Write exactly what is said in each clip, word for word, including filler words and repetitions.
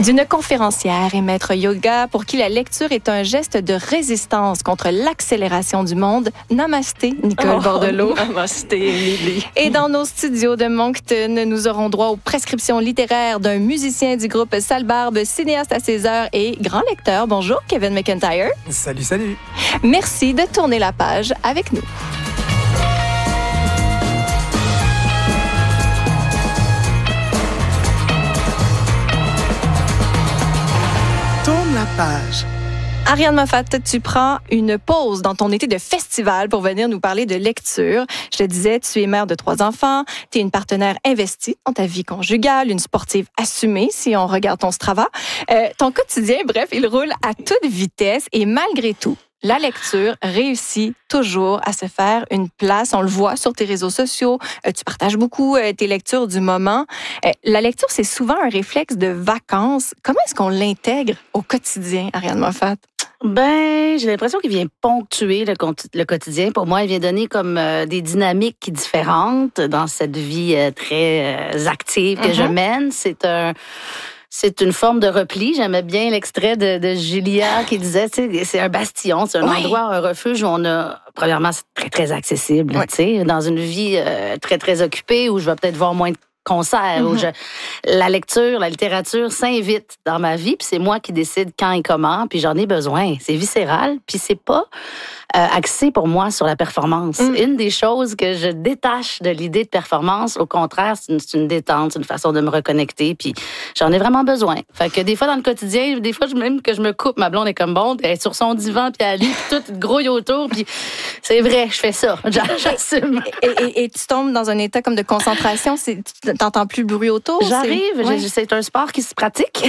D'une conférencière et maître yoga pour qui la lecture est un geste de résistance contre l'accélération du monde. Namasté, Nicole oh, Bordelot. Namasté, Émilie. Et dans nos studios de Moncton, nous aurons droit aux prescriptions littéraires d'un musicien du groupe Salbarbe, cinéaste à ses heures et grand lecteur. Bonjour, Kevin McIntyre. Salut, salut. Merci de tourner la page avec nous. Tourne la page. Ariane Moffat, tu prends une pause dans ton été de festival pour venir nous parler de lecture. Je te disais, tu es mère de trois enfants, tu es une partenaire investie dans ta vie conjugale, une sportive assumée si on regarde ton Strava. Euh, ton quotidien, bref, il roule à toute vitesse et malgré tout, la lecture réussit toujours à se faire une place. On le voit sur tes réseaux sociaux. Euh, tu partages beaucoup euh, tes lectures du moment. Euh, la lecture, c'est souvent un réflexe de vacances. Comment est-ce qu'on l'intègre au quotidien, Ariane Moffat? Ben, j'ai l'impression qu'il vient ponctuer le, le quotidien. Pour moi, il vient donner comme euh, des dynamiques différentes dans cette vie euh, très euh, active que mm-hmm. je mène. C'est un... C'est une forme de repli. J'aimais bien l'extrait de, de Julia qui disait, tu sais, c'est un bastion, c'est un oui. endroit, un refuge où on a, premièrement, c'est très, très accessible, oui. tu sais, dans une vie euh, très, très occupée où je vais peut-être voir moins de concerts, mm-hmm. où je, la lecture, la littérature s'invite dans ma vie, puis c'est moi qui décide quand et comment, puis j'en ai besoin. C'est viscéral, puis c'est pas euh, axé pour moi sur la performance. Mm. Une des choses que je détache de l'idée de performance, au contraire, c'est une, c'est une détente, c'est une façon de me reconnecter, puis j'en ai vraiment besoin. Fait que des fois, dans le quotidien, des fois, même que je me coupe, ma blonde est comme bon, elle est sur son divan, puis elle lit, puis tout grouille autour, puis c'est vrai, je fais ça. J'assume. Et, et, et tu tombes dans un état comme de concentration, c'est, t'entends plus le bruit autour? J'arrive, c'est... Ouais. c'est un sport qui se pratique.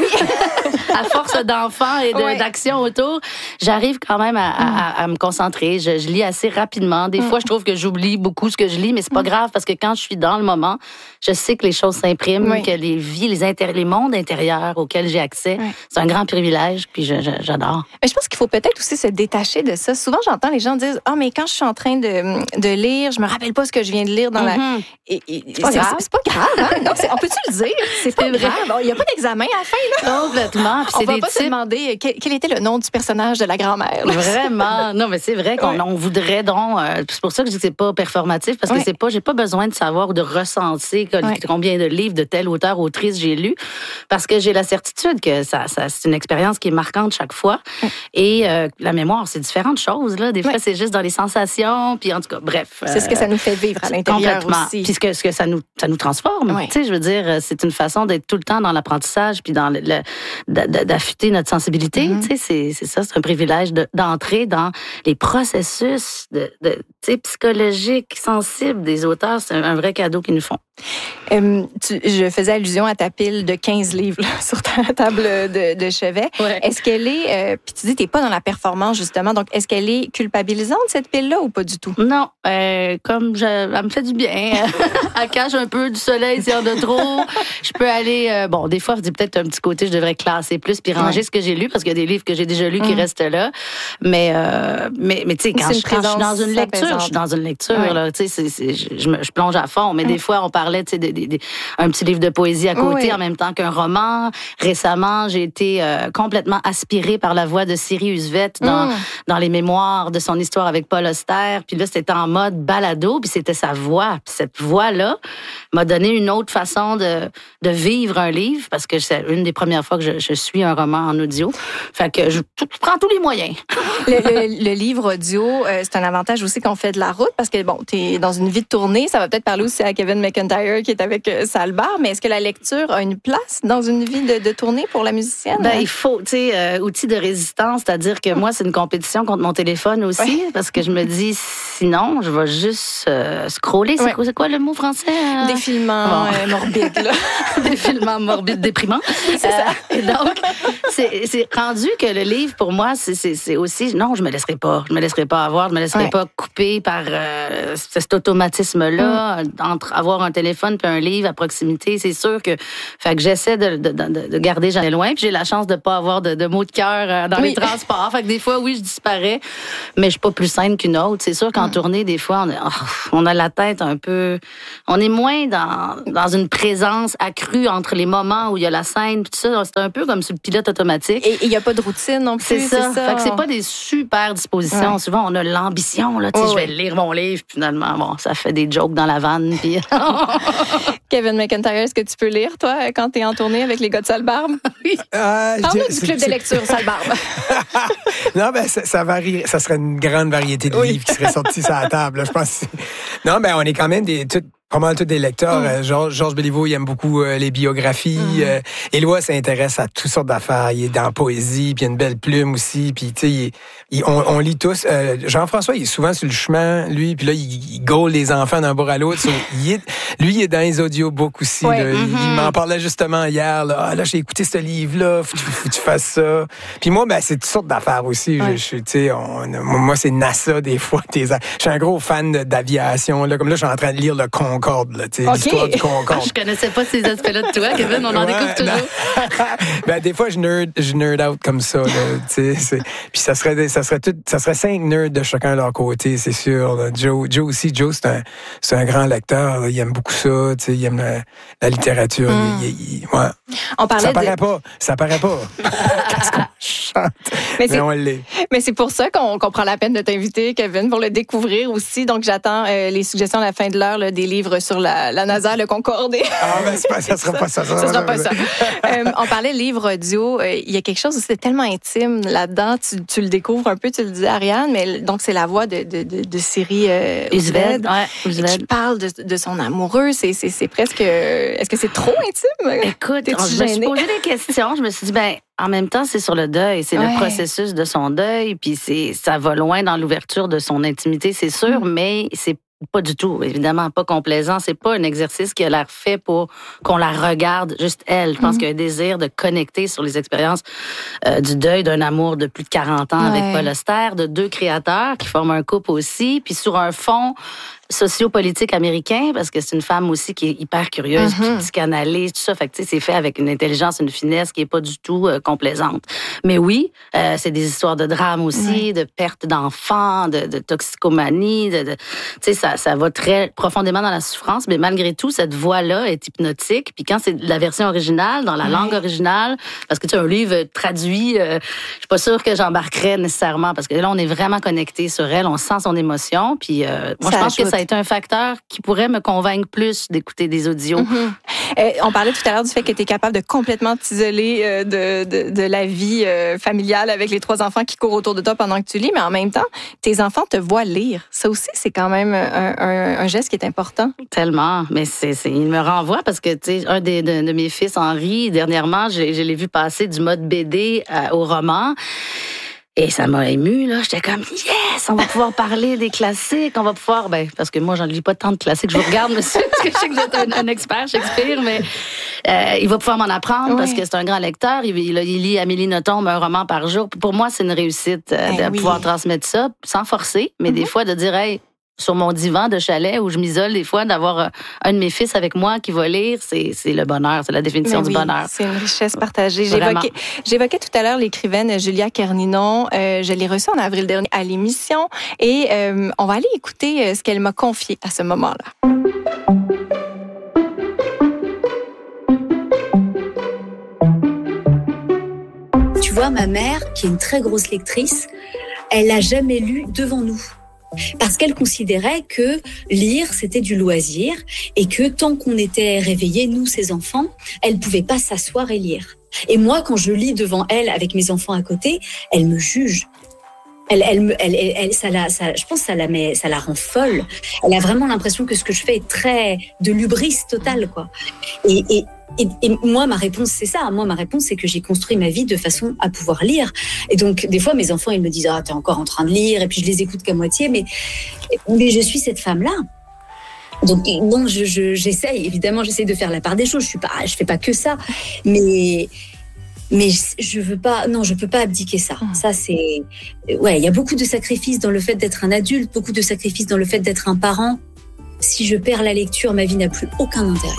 À force d'enfants et de, ouais. d'action autour, j'arrive quand même à, à, à me concentrer. Je, je lis assez rapidement. Des mm. fois, je trouve que j'oublie beaucoup ce que je lis, mais c'est pas mm. grave parce que quand je suis dans le moment, je sais que les choses s'impriment, oui. que les vies, les, inter- les mondes intérieurs auxquels j'ai accès, oui. c'est un grand privilège, puis je, je, j'adore. Mais je pense qu'il faut peut-être aussi se détacher de ça. Souvent, j'entends les gens dire « Ah, oh, mais quand je suis en train de, de lire, je me rappelle pas ce que je viens de lire dans mm-hmm. la... » et, et, c'est, pas c'est, grave. C'est, c'est pas grave, hein? Non, c'est, on peut-tu le dire? C'est, c'est pas vrai. grave. Il n'y a pas d'examen à la fin, là. Complètement. Puis on c'est va des pas types... se demander quel, quel était le nom du personnage de la grand-mère. Là. Vraiment. Non, mais c'est vrai qu'on ouais. on voudrait donc... Euh, c'est pour ça que je dis que c'est pas performatif, parce que ouais. c'est pas... J'ai pas besoin de savoir ou de ressentir ouais. combien de livres de tel auteur, autrice j'ai lu, parce que j'ai la certitude que ça, ça, c'est une expérience qui est marquante chaque fois. Ouais. Et euh, la mémoire, c'est différentes choses, là. Des fois, ouais. c'est juste dans les sensations, puis en tout cas, bref. C'est euh, ce que ça nous fait vivre à l'intérieur complètement. Aussi. Puis ce que, ce que ça nous, ça nous transforme. Ouais. Tu sais, je veux dire, c'est une façon d'être tout le temps dans l'apprentissage, puis dans le, le, d'affûter notre sensibilité. Mm-hmm. Tu sais, c'est, c'est ça, c'est un privilège de, d'entrer dans les processus de, de tu sais, psychologiques, sensibles des auteurs. C'est un, un vrai cadeau qu'ils nous font. Euh, tu, je faisais allusion à ta pile de quinze livres là, sur ta table de, de chevet. Ouais. Est-ce qu'elle est... Euh, puis tu dis, t'es pas dans la performance, justement. Donc, est-ce qu'elle est culpabilisante, cette pile-là, ou pas du tout? Non. Euh, comme je, elle me fait du bien. Elle cache un peu du soleil s'il y en a trop. Je peux aller... Euh, bon, des fois, je dis peut-être un petit côté, je devrais classer plus puis ranger ouais. ce que j'ai lu, parce qu'il y a des livres que j'ai déjà lus qui mmh. restent là. Mais, euh, mais, mais tu sais, quand, je, quand je suis dans une lecture, je suis dans une lecture, ouais. là, tu sais, c'est, c'est, je, je, je plonge à fond. Mais mmh. des fois, on parlait, tu sais, de, de, de, un petit livre de poésie à côté oui. en même temps qu'un roman. Récemment, j'ai été euh, complètement aspirée par la voix de Siri Husvet dans, mmh. dans les mémoires de son histoire avec Paul Auster. Puis là, c'était en mode balado, puis c'était sa voix. Puis cette voix-là m'a donné une autre façon de, de vivre un livre, parce que c'est une des premières fois que je, je suis un roman en audio. Fait que je, je prends tous les moyens. le, le, le livre audio, euh, c'est un avantage aussi qu'on fait de la route, parce que, bon, t'es dans une vie de tournée. Ça va peut-être parler aussi à Kevin McIntyre qui est avec euh, Salbarbe, mais est-ce que la lecture a une place dans une vie de, de tournée pour la musicienne? Ben, il faut, tu sais, euh, outil de résistance, c'est-à-dire que moi, c'est une compétition contre mon téléphone aussi, ouais. parce que je me dis, sinon, je vais juste euh, scroller. C'est, ouais. quoi, c'est quoi le mot français? Euh... Défilement bon. euh, morbide, là. Défilement morbide, déprimant. C'est ça. Euh, et donc, c'est, c'est rendu que le livre, pour moi, c'est, c'est, c'est aussi, non, je me laisserai pas. Je me laisserai pas avoir, je me laisserai ouais. pas couper par euh, cet automatisme-là, mm. entre avoir un téléphone puis un livre à proximité. C'est sûr que, fait que j'essaie de, de, de, de garder jamais loin. Puis j'ai la chance de pas avoir de, de mots de cœur dans oui. les transports. Fait que des fois, oui, je disparais, mais je suis pas plus saine qu'une autre. C'est sûr qu'en mm. tournée, des fois, on a, oh, on a la tête un peu, on est moins dans, dans une présence accrue entre les moments où il y a la scène puis tout ça. C'est un peu comme sur le pilote automatique. Et il y a pas de routine non plus. C'est ça. C'est ça. Fait que c'est pas des super dispositions. Ouais. Souvent, on a l'ambition, là, tu sais, oh, je vais oui. lire mon livre, puis finalement, bon, ça fait des jokes dans la vanne, puis... Kevin McIntyre, est-ce que tu peux lire, toi, quand t'es en tournée avec les gars de Sale-Barbe? Oui. Euh, Parle-nous du club de lecture Sale-Barbe. Non, ben, ça, ça varie. Ça serait une grande variété de oui. livres qui seraient sortis sur la table, là, je pense. Non, ben, on est quand même des... Tout, pas mal tous des lecteurs. Mm. Georges, Georges Béliveau, il aime beaucoup euh, les biographies. Mm. Euh, Éloi s'intéresse à toutes sortes d'affaires. Il est dans la poésie, puis il a une belle plume aussi. Puis, tu sais, il, il, on, on lit tous. Euh, Jean-François, il est souvent sur le chemin, lui, puis là, il, il gaule les enfants d'un bord à l'autre. So, il est, lui, il est dans les audiobooks aussi. Ouais. Là. Mm-hmm. Il, il m'en parlait justement hier. Là, ah, là j'ai écouté ce livre-là, faut, faut que tu fasses ça. Puis moi, ben, c'est toutes sortes d'affaires aussi. Ouais. Je, je, tu sais, on, moi, c'est NASA, des fois. Je suis un gros fan d'aviation. Là. Comme là, je suis en train de lire le Concorde, là, okay. l'histoire du Concorde. Je connaissais pas ces aspects-là de toi, Kevin. On en ouais, découvre toujours. Ben, des fois, je nerd, je nerd out comme ça. Là, c'est, puis ça serait, ça serait tout, ça serait cinq nerds de chacun de leur côté, c'est sûr. Là. Joe, Joe aussi, Joe, c'est un, c'est un grand lecteur. Là. Il aime beaucoup ça. Il aime la, la littérature. Mm. Il, il, il, ouais. On parlait ça de... paraît pas. Ça paraît pas. Qu'est-ce qu'on chante? Mais, mais on l'est. Mais c'est pour ça qu'on, qu'on prend la peine de t'inviter, Kevin, pour le découvrir aussi. Donc, j'attends euh, les suggestions à la fin de l'heure, là, des livres sur la, la NASA, le Concorde. Ah, ben, c'est pas, ça sera pas ça. Ça sera pas ça. euh, on parlait livre audio. Euh, il y a quelque chose aussi de tellement intime là-dedans. Tu, tu le découvres un peu, tu le dis, Ariane, mais donc, c'est la voix de, de, de, de Siri euh, Ousved. Ouais, qui parle de, de son amoureux. C'est, c'est, c'est presque... Est-ce que c'est trop intime? Écoute, je me suis posé des questions. Je me suis dit, ben en même temps, c'est sur le deuil. C'est ouais. le processus de son deuil. Puis c'est, ça va loin dans l'ouverture de son intimité, c'est sûr, mmh. mais c'est pas du tout, évidemment, pas complaisant. C'est pas un exercice qui a l'air fait pour qu'on la regarde juste elle. Je pense mmh. qu'il y a un désir de connecter sur les expériences euh, du deuil d'un amour de plus de quarante ans ouais. avec Paul Auster, de deux créateurs qui forment un couple aussi, puis sur un fond sociopolitique américain, parce que c'est une femme aussi qui est hyper curieuse, mm-hmm. puis psychanalyse, tout ça. Fait que, tu sais, c'est fait avec une intelligence, une finesse qui est pas du tout euh, complaisante. Mais oui, euh, c'est des histoires de drame aussi, oui. de perte d'enfants, de, de toxicomanie, de, de tu sais, ça, ça va très profondément dans la souffrance, mais malgré tout, cette voix-là est hypnotique. Puis quand c'est la version originale, dans la oui. langue originale, parce que tu sais, un livre traduit, euh, je suis pas sûre que j'embarquerais nécessairement, parce que là, on est vraiment connecté sur elle, on sent son émotion, puis euh, moi, ça je pense ajoute. que ça a été un facteur qui pourrait me convaincre plus d'écouter des audios. Mm-hmm. Euh, on parlait tout à l'heure du fait que tu es capable de complètement t'isoler euh, de, de, de la vie euh, familiale avec les trois enfants qui courent autour de toi pendant que tu lis, mais en même temps, tes enfants te voient lire. Ça aussi, c'est quand même un, un, un geste qui est important. Tellement, mais c'est, c'est, il me renvoie parce que, tu sais, un des, de, de mes fils, Henri, dernièrement, je, je l'ai vu passer du mode B D à, au roman. Et ça m'a émue, là. J'étais comme, yes, on va pouvoir parler des classiques, on va pouvoir, ben, parce que moi, j'en lis pas tant de classiques. Je vous regarde, monsieur, parce que je sais que vous êtes un, un expert Shakespeare, mais euh, il va pouvoir m'en apprendre oui. parce que c'est un grand lecteur. Il, il, il lit Amélie Nothomb, un roman par jour. Pour moi, c'est une réussite euh, ben de oui. pouvoir transmettre ça, sans forcer, mais mm-hmm. des fois de dire, hey, sur mon divan de chalet où je m'isole des fois, d'avoir un de mes fils avec moi qui va lire, c'est, c'est le bonheur, c'est la définition oui, du bonheur. C'est une richesse partagée. J'évoquais, j'évoquais tout à l'heure l'écrivaine Julia Kerninon. Euh, je l'ai reçue en avril dernier à l'émission et euh, on va aller écouter ce qu'elle m'a confié à ce moment-là. Tu vois, ma mère, qui est une très grosse lectrice, elle n'a jamais lu devant nous. Parce qu'elle considérait que lire, c'était du loisir et que tant qu'on était réveillés, nous, ses enfants, elle pouvait pas s'asseoir et lire. Et moi, quand je lis devant elle avec mes enfants à côté, elle me juge. Elle, elle, elle, elle, elle ça la, ça, je pense que ça la met, ça la rend folle. Elle a vraiment l'impression que ce que je fais est très de l'hubris totale, quoi. Et, et, et, et moi, ma réponse, c'est ça. Moi, ma réponse, c'est que j'ai construit ma vie de façon à pouvoir lire. Et donc, des fois, mes enfants, ils me disent, ah, t'es encore en train de lire. Et puis, je les écoute qu'à moitié. Mais, mais je suis cette femme-là. Donc, bon, je, je, j'essaye. Évidemment, j'essaye de faire la part des choses. Je suis pas, je fais pas que ça. Mais, Mais je veux pas, non, je peux pas abdiquer ça. Mmh. Ça, c'est, ouais, il y a beaucoup de sacrifices dans le fait d'être un adulte, beaucoup de sacrifices dans le fait d'être un parent. Si je perds la lecture, ma vie n'a plus aucun intérêt.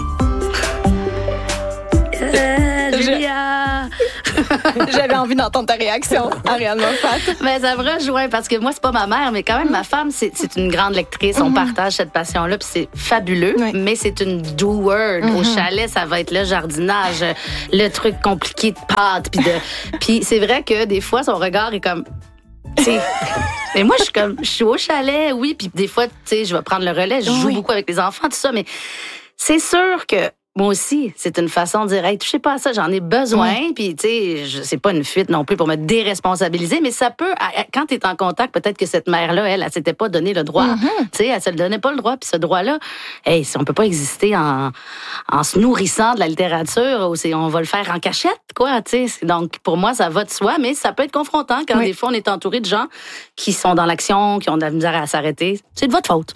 Euh, Julia! J'avais envie d'entendre ta réaction, Ariane Moffat. Mais ça me rejoint parce que moi, c'est pas ma mère, mais quand même, ma femme, c'est, c'est une grande lectrice. On mm-hmm. partage cette passion-là, puis c'est fabuleux. Oui. Mais c'est une doer. Mm-hmm. Au chalet, ça va être le jardinage, le truc compliqué de pâte. Puis, de... puis c'est vrai que des fois, son regard est comme... T'sais, mais moi, je suis comme, je suis au chalet, oui, puis des fois, tu sais, je vais prendre le relais, je joue oui. beaucoup avec les enfants, tout ça, mais c'est sûr que moi aussi, c'est une façon de dire, hey, touchez pas à ça, j'en ai besoin. Mm. Puis, tu sais, c'est pas une fuite non plus pour me déresponsabiliser, mais ça peut, quand tu es en contact, peut-être que cette mère-là, elle, elle s'était pas donné le droit. Mm-hmm. Tu sais, elle se le donnait pas le droit. Puis ce droit-là, hey, on peut pas exister en, en se nourrissant de la littérature, ou on va le faire en cachette, quoi, tu sais. Donc, pour moi, ça va de soi, mais ça peut être confrontant quand oui. des fois, on est entouré de gens qui sont dans l'action, qui ont de la misère à s'arrêter. C'est de votre faute.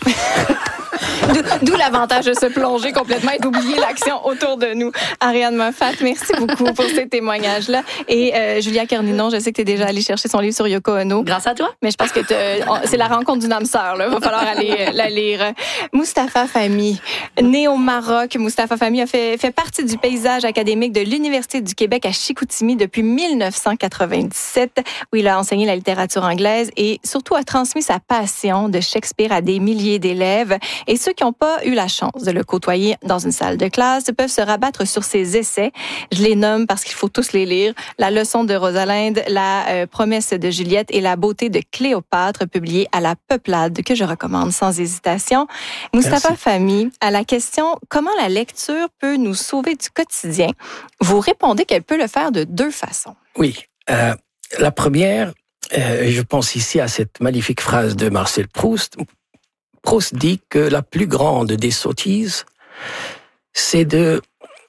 D'où l'avantage de se plonger complètement et d'oublier l'action autour de nous. Ariane Moffat, merci beaucoup pour ces témoignages-là. Et euh, Julia Kerninon, je sais que tu es déjà allée chercher son livre sur Yoko Ono. Grâce à toi. Mais je pense que c'est la rencontre d'une âme sœur. Il va falloir aller la lire. Mustapha Fahmy, né au Maroc, Mustapha Fahmy a fait, fait partie du paysage académique de l'Université du Québec à Chicoutimi depuis dix-neuf cent quatre-vingt-dix-sept, où il a enseigné la littérature anglaise et surtout a transmis sa passion de Shakespeare à des milliers d'élèves. Et ceux qui n'ont pas eu la chance de le côtoyer dans une salle de classe peuvent se rabattre sur ses essais. Je les nomme parce qu'il faut tous les lire. La leçon de Rosalinde, la euh, promesse de Juliette et la beauté de Cléopâtre, publié à la Peuplade, que je recommande sans hésitation. Mustapha Fahmy, à la question « Comment la lecture peut nous sauver du quotidien ?», vous répondez qu'elle peut le faire de deux façons. Oui. Euh, la première, euh, je pense ici à cette magnifique phrase de Marcel Proust. Proust dit que la plus grande des sottises, c'est de,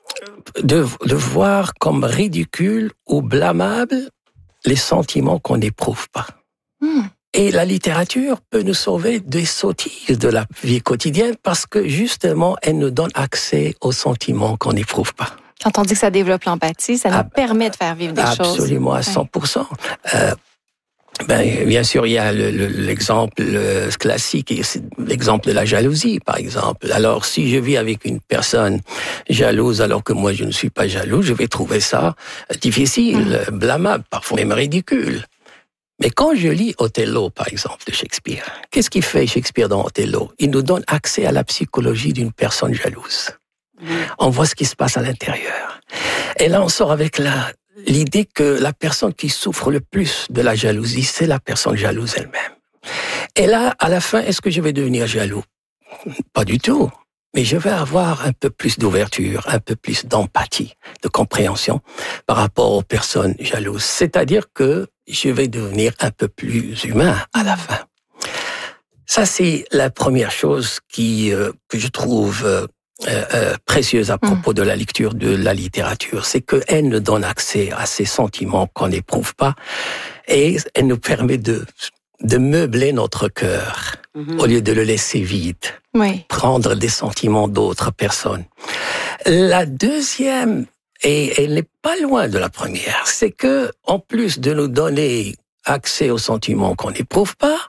de, de voir comme ridicule ou blâmable les sentiments qu'on n'éprouve pas. Mmh. Et la littérature peut nous sauver des sottises de la vie quotidienne parce que justement, elle nous donne accès aux sentiments qu'on n'éprouve pas. Quand on dit que ça développe l'empathie, ça nous ah, permet de faire vivre des absolument choses. Absolument, à cent pour cent. Euh, Ben, bien sûr, il y a le, le, l'exemple classique, c'est l'exemple de la jalousie, par exemple. Alors, si je vis avec une personne jalouse alors que moi je ne suis pas jaloux, je vais trouver ça difficile, mmh. blâmable, parfois même ridicule. Mais quand je lis Othello, par exemple, de Shakespeare, qu'est-ce qu'il fait Shakespeare dans Othello ? Il nous donne accès à la psychologie d'une personne jalouse. Mmh. On voit ce qui se passe à l'intérieur. Et là, on sort avec la l'idée que la personne qui souffre le plus de la jalousie, c'est la personne jalouse elle-même. Et là, à la fin, est-ce que je vais devenir jaloux ? Pas du tout. Mais je vais avoir un peu plus d'ouverture, un peu plus d'empathie, de compréhension par rapport aux personnes jalouses. C'est-à-dire que je vais devenir un peu plus humain à la fin. Ça, c'est la première chose qui, euh, que je trouve euh, Euh, euh, précieuse à propos mmh. de la lecture de la littérature, c'est qu'elle nous donne accès à ces sentiments qu'on n'éprouve pas et elle nous permet de, de meubler notre cœur mmh. au lieu de le laisser vide, oui. prendre des sentiments d'autres personnes. La deuxième, et elle n'est pas loin de la première, c'est que en plus de nous donner accès aux sentiments qu'on n'éprouve pas,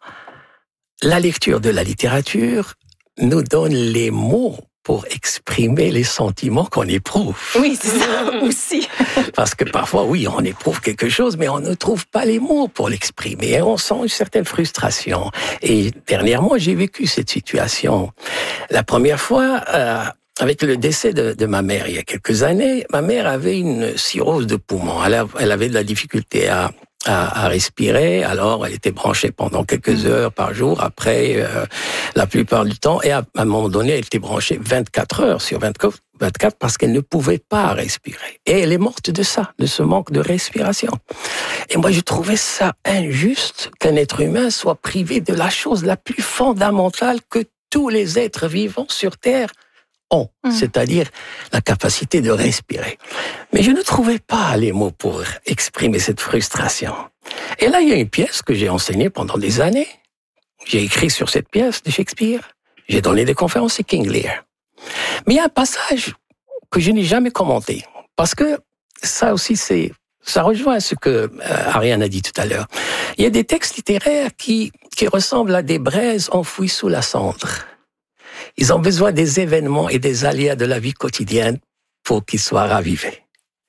la lecture de la littérature nous donne les mots pour exprimer les sentiments qu'on éprouve. Oui, c'est ça aussi. Parce que parfois, oui, on éprouve quelque chose, mais on ne trouve pas les mots pour l'exprimer. Et on sent une certaine frustration. Et dernièrement, j'ai vécu cette situation. La première fois, euh, avec le décès de, de ma mère il y a quelques années, ma mère avait une cirrhose de poumon. Elle, a, elle avait de la difficulté à À, à respirer, alors elle était branchée pendant quelques heures par jour, après euh, la plupart du temps, et à, à un moment donné, elle était branchée vingt-quatre heures sur vingt-quatre parce qu'elle ne pouvait pas respirer. Et elle est morte de ça, de ce manque de respiration. Et moi, je trouvais ça injuste qu'un être humain soit privé de la chose la plus fondamentale que tous les êtres vivants sur Terre ont, mmh. c'est-à-dire la capacité de respirer. Mais je ne trouvais pas les mots pour exprimer cette frustration. Et là, il y a une pièce que j'ai enseignée pendant des années. J'ai écrit sur cette pièce de Shakespeare. J'ai donné des conférences à King Lear. Mais il y a un passage que je n'ai jamais commenté. Parce que ça aussi, c'est, Ça rejoint ce que euh, Ariane a dit tout à l'heure. Il y a des textes littéraires qui, qui ressemblent à des braises enfouies sous la cendre. Ils ont besoin des événements et des aléas de la vie quotidienne pour qu'ils soient ravivés.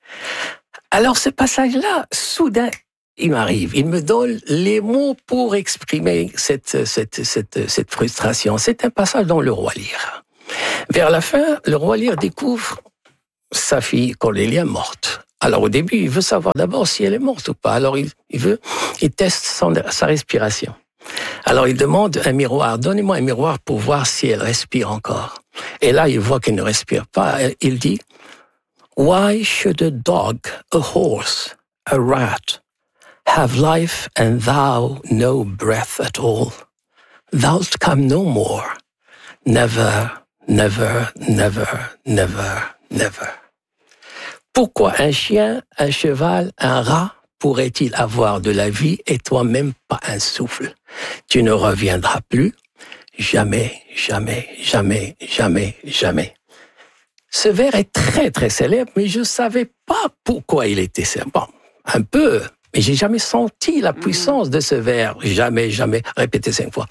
Alors ce passage-là, soudain, il m'arrive. Il me donne les mots pour exprimer cette, cette, cette, cette frustration. C'est un passage dans Le Roi Lear. Vers la fin, le Roi Lear découvre sa fille Cordelia morte. Alors au début, il veut savoir d'abord si elle est morte ou pas. Alors il, il veut, il teste son, sa respiration. Alors il demande un miroir. Donnez-moi un miroir pour voir si elle respire encore. Et là, il voit qu'elle ne respire pas. Il dit, Why should a dog, a horse, a rat have life and thou no breath at all? Thou'lt come no more. Never, never, never, never, never. Pourquoi un chien, un cheval, un rat pourrait-il avoir de la vie et toi-même pas un souffle? Tu ne reviendras plus. Jamais, jamais, jamais, jamais, jamais. Ce vers est très, très célèbre, mais je ne savais pas pourquoi il était célèbre. Bon, un peu, mais j'ai jamais senti la puissance de ce vers. Jamais, jamais, répété cinq fois.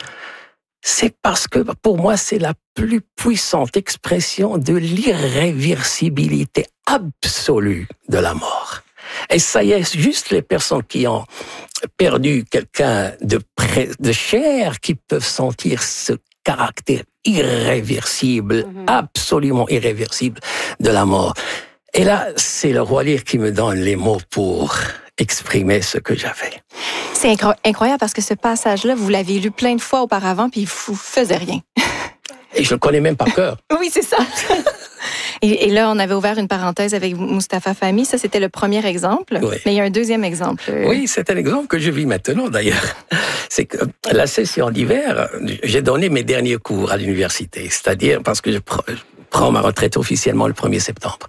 C'est parce que, pour moi, c'est la plus puissante expression de l'irréversibilité absolue de la mort. Et ça y est, juste les personnes qui ont perdu quelqu'un de, près, de cher qui peuvent sentir ce caractère irréversible, mmh. absolument irréversible de la mort. Et là, c'est le Roi Lear qui me donne les mots pour exprimer ce que j'avais. C'est incro- incroyable parce que ce passage-là, vous l'avez lu plein de fois auparavant, puis vous faisiez rien. Et je le connais même par cœur. Oui, c'est ça. Et, et là, on avait ouvert une parenthèse avec Mustapha Fahmy. Ça, c'était le premier exemple. Oui. Mais il y a un deuxième exemple. Oui, c'est un exemple que je vis maintenant, d'ailleurs. C'est que la session d'hiver, j'ai donné mes derniers cours à l'université. C'est-à-dire parce que je prends ma retraite officiellement le premier septembre.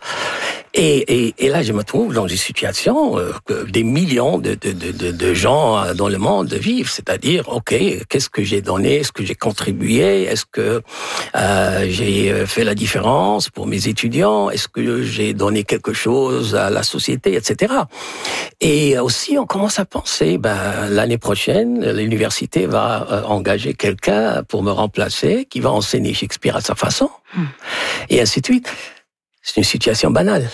Et, et, et là, je me trouve dans une situation euh, que des millions de, de, de, de gens dans le monde vivent. C'est-à-dire, OK, qu'est-ce que j'ai donné? Est-ce que j'ai contribué? Est-ce que euh, j'ai fait la différence pour mes étudiants? Est-ce que j'ai donné quelque chose à la société, et cetera. Et aussi, on commence à penser, ben, l'année prochaine, l'université va euh, engager quelqu'un pour me remplacer, qui va enseigner Shakespeare à sa façon, mmh. et ainsi de suite. C'est une situation banale.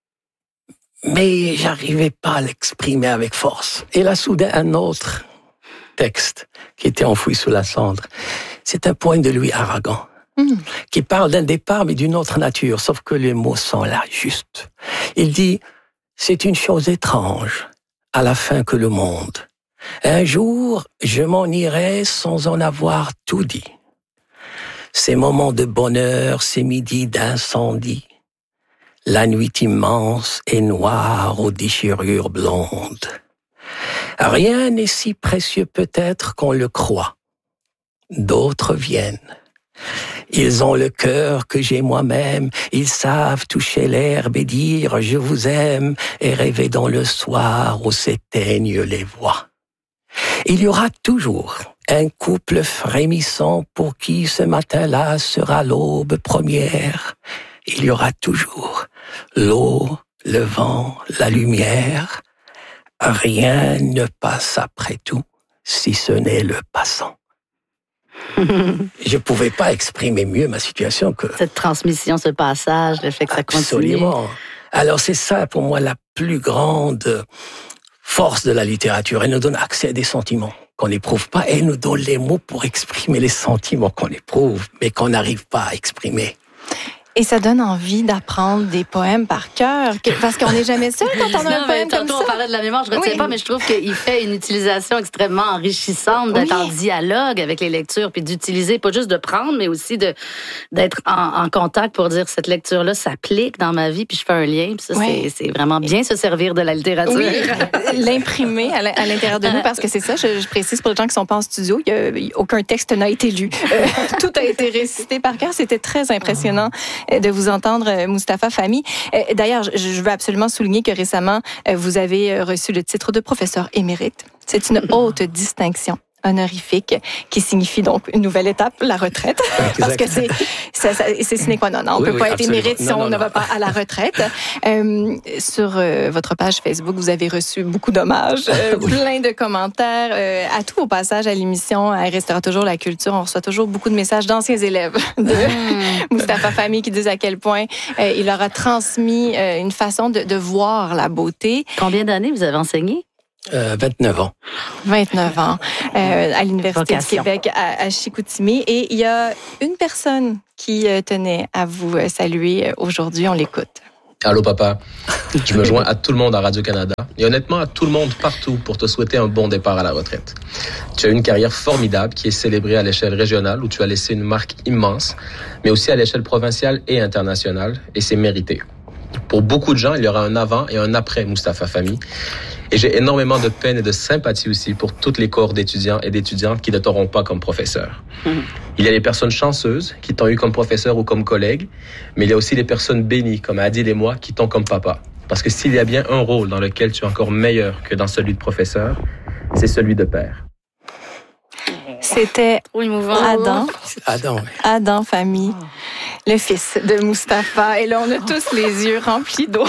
Mais j'arrivais pas à l'exprimer avec force. Et là, soudain, un autre texte qui était enfoui sous la cendre. C'est un poème de Louis Aragon, mmh. qui parle d'un départ, mais d'une autre nature, sauf que les mots sont là, juste. Il dit, c'est une chose étrange, à la fin que le monde. Un jour, je m'en irai sans en avoir tout dit. Ces moments de bonheur, ces midis d'incendie, la nuit immense et noire aux déchirures blondes. Rien n'est si précieux peut-être qu'on le croit. D'autres viennent. Ils ont le cœur que j'ai moi-même. Ils savent toucher l'herbe et dire « je vous aime » et rêver dans le soir où s'éteignent les voix. Il y aura toujours un couple frémissant pour qui ce matin-là sera l'aube première. Il y aura toujours l'eau, le vent, la lumière. Rien ne passe après tout, si ce n'est le passant. Je pouvais pas exprimer mieux ma situation que... Cette transmission, ce passage, le fait que ça continue. Absolument. Alors c'est ça pour moi la plus grande force de la littérature. Elle nous donne accès à des sentiments qu'on n'éprouve pas. Elle nous donne les mots pour exprimer les sentiments qu'on éprouve, mais qu'on n'arrive pas à exprimer. Et ça donne envie d'apprendre des poèmes par cœur, parce qu'on n'est jamais seul quand on a non, un poème comme ça. Tantôt, on parlait de la mémoire, je ne retiens oui. pas, mais je trouve qu'il fait une utilisation extrêmement enrichissante d'être oui. en dialogue avec les lectures, puis d'utiliser, pas juste de prendre, mais aussi de, d'être en, en contact pour dire cette lecture-là s'applique dans ma vie, puis je fais un lien. Puis ça, oui. c'est, c'est vraiment bien se servir de la littérature. Oui. L'imprimer à l'intérieur de nous, parce que c'est ça, je, je précise pour les gens qui ne sont pas en studio, il y a, aucun texte n'a été lu. Euh, tout a été récité par cœur. C'était très impressionnant de vous entendre, Mustapha Fahmy. D'ailleurs, je veux absolument souligner que récemment, vous avez reçu le titre de professeur émérite. C'est une haute distinction. honorifique, qui signifie donc une nouvelle étape, la retraite. Parce que c'est, c'est, c'est sine qua non. On ne oui, peut oui, pas absolument. être émérite si non, on non, ne non. va pas à la retraite. Euh, sur euh, votre page Facebook, vous avez reçu beaucoup d'hommages, euh, oui. plein de commentaires. Euh, à tout au passage à l'émission, elle restera toujours la culture. On reçoit toujours beaucoup de messages d'anciens élèves de mmh. Mustapha Fahmy qui disent à quel point euh, il leur a transmis euh, une façon de, de voir la beauté. Combien d'années vous avez enseigné? Euh, vingt-neuf ans. vingt-neuf ans euh, à l'Université Vocation. du Québec à, à Chicoutimi. Et il y a une personne qui euh, tenait à vous saluer aujourd'hui. On l'écoute. Allô papa, je me joins à tout le monde à Radio-Canada et honnêtement à tout le monde partout pour te souhaiter un bon départ à la retraite. Tu as une carrière formidable qui est célébrée à l'échelle régionale où tu as laissé une marque immense, mais aussi à l'échelle provinciale et internationale et c'est mérité. Pour beaucoup de gens, il y aura un avant et un après Mustapha Fahmy. Et j'ai énormément de peine et de sympathie aussi pour toutes les corps d'étudiants et d'étudiantes qui ne t'auront pas comme professeur. Mmh. Il y a les personnes chanceuses qui t'ont eu comme professeur ou comme collègue, mais il y a aussi les personnes bénies comme Adil et moi qui t'ont comme papa. Parce que s'il y a bien un rôle dans lequel tu es encore meilleur que dans celui de professeur, c'est celui de père. C'était Adam. Adam. Adam Fahmy, le fils de Mustapha. Et là, on a tous les yeux remplis d'eau.